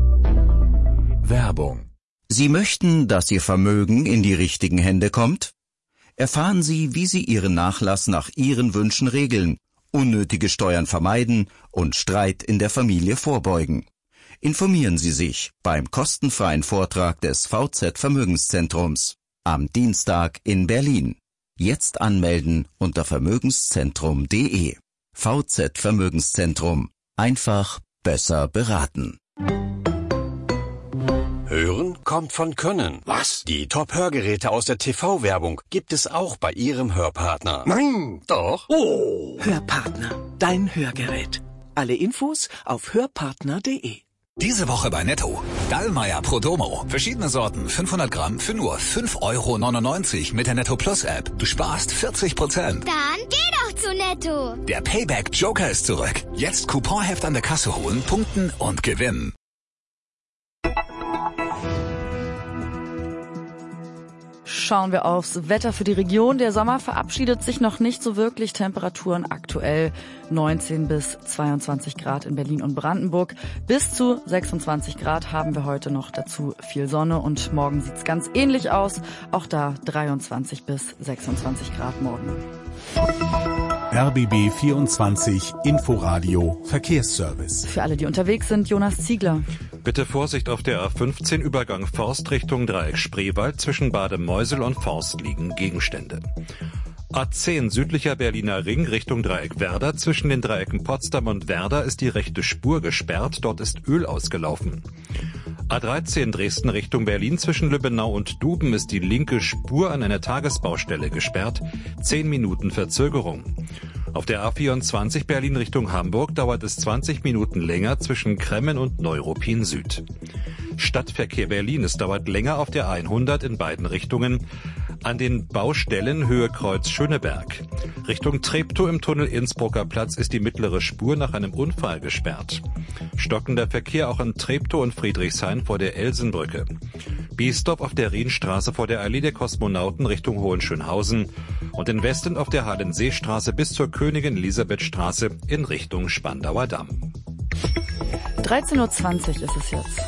Werbung. Sie möchten, dass Ihr Vermögen in die richtigen Hände kommt? Erfahren Sie, wie Sie Ihren Nachlass nach Ihren Wünschen regeln, unnötige Steuern vermeiden und Streit in der Familie vorbeugen. Informieren Sie sich beim kostenfreien Vortrag des V Z Vermögenszentrums am Dienstag in Berlin. Jetzt anmelden unter vermögenszentrum punkt de. V Z Vermögenszentrum. Einfach besser beraten. Hören kommt von Können. Was? Die Top-Hörgeräte aus der T V-Werbung gibt es auch bei Ihrem Hörpartner. Nein, doch. Oh, Hörpartner, dein Hörgerät. Alle Infos auf hörpartner punkt de. Diese Woche bei Netto. Dallmayr Pro Domo. Verschiedene Sorten, fünfhundert Gramm für nur fünf Euro neunundneunzig mit der Netto Plus App. Du sparst vierzig Prozent. Dann geh doch zu Netto. Der Payback Joker ist zurück. Jetzt Couponheft an der Kasse holen, punkten und gewinnen. Schauen wir aufs Wetter für die Region. Der Sommer verabschiedet sich noch nicht so wirklich. Temperaturen aktuell neunzehn bis zweiundzwanzig Grad in Berlin und Brandenburg. Bis zu sechsundzwanzig Grad haben wir heute noch, dazu viel Sonne und morgen sieht's ganz ähnlich aus. Auch da dreiundzwanzig bis sechsundzwanzig Grad morgen. R B B vierundzwanzig Inforadio Verkehrsservice. Für alle, die unterwegs sind, Jonas Ziegler. Bitte Vorsicht auf der A fünfzehn Übergang Forst Richtung Dreieck Spreewald. Zwischen Bademeusel und Forst liegen Gegenstände. A zehn südlicher Berliner Ring Richtung Dreieck Werder. Zwischen den Dreiecken Potsdam und Werder ist die rechte Spur gesperrt. Dort ist Öl ausgelaufen. A dreizehn Dresden Richtung Berlin. Zwischen Lübbenau und Duben ist die linke Spur an einer Tagesbaustelle gesperrt. Zehn Minuten Verzögerung. Auf der A vierundzwanzig Berlin Richtung Hamburg dauert es zwanzig Minuten länger zwischen Kremmen und Neuruppin Süd. Stadtverkehr Berlin. Es dauert länger auf der hundert in beiden Richtungen. An den Baustellen Höhe Kreuz Schöneberg. Richtung Treptow im Tunnel Innsbrucker Platz ist die mittlere Spur nach einem Unfall gesperrt. Stockender Verkehr auch in Treptow und Friedrichshain vor der Elsenbrücke. Biesdorf auf der Rienstraße vor der Allee der Kosmonauten Richtung Hohenschönhausen und in Westen auf der Hallenseestraße bis zur Königin-Elisabeth-Straße in Richtung Spandauer Damm. dreizehn Uhr zwanzig ist es jetzt.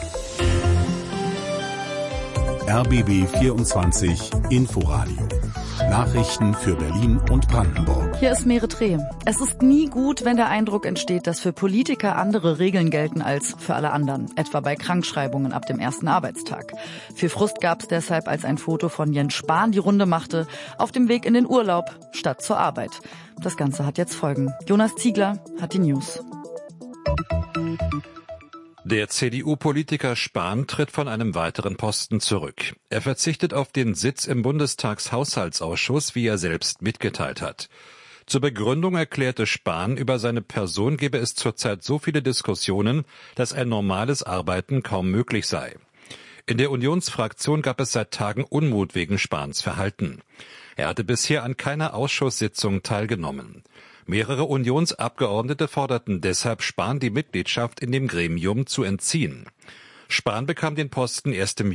R B B vierundzwanzig Inforadio. Nachrichten für Berlin und Brandenburg. Hier ist Merit Reh. Es ist nie gut, wenn der Eindruck entsteht, dass für Politiker andere Regeln gelten als für alle anderen, etwa bei Krankschreibungen ab dem ersten Arbeitstag. Viel Frust gab es deshalb, als ein Foto von Jens Spahn die Runde machte, auf dem Weg in den Urlaub statt zur Arbeit. Das Ganze hat jetzt Folgen. Jonas Ziegler hat die News. Der C D U-Politiker Spahn tritt von einem weiteren Posten zurück. Er verzichtet auf den Sitz im Bundestagshaushaltsausschuss, wie er selbst mitgeteilt hat. Zur Begründung erklärte Spahn, über seine Person gebe es zurzeit so viele Diskussionen, dass ein normales Arbeiten kaum möglich sei. In der Unionsfraktion gab es seit Tagen Unmut wegen Spahns Verhalten. Er hatte bisher an keiner Ausschusssitzung teilgenommen. Mehrere Unionsabgeordnete forderten deshalb, Spahn die Mitgliedschaft in dem Gremium zu entziehen. Spahn bekam den Posten erst im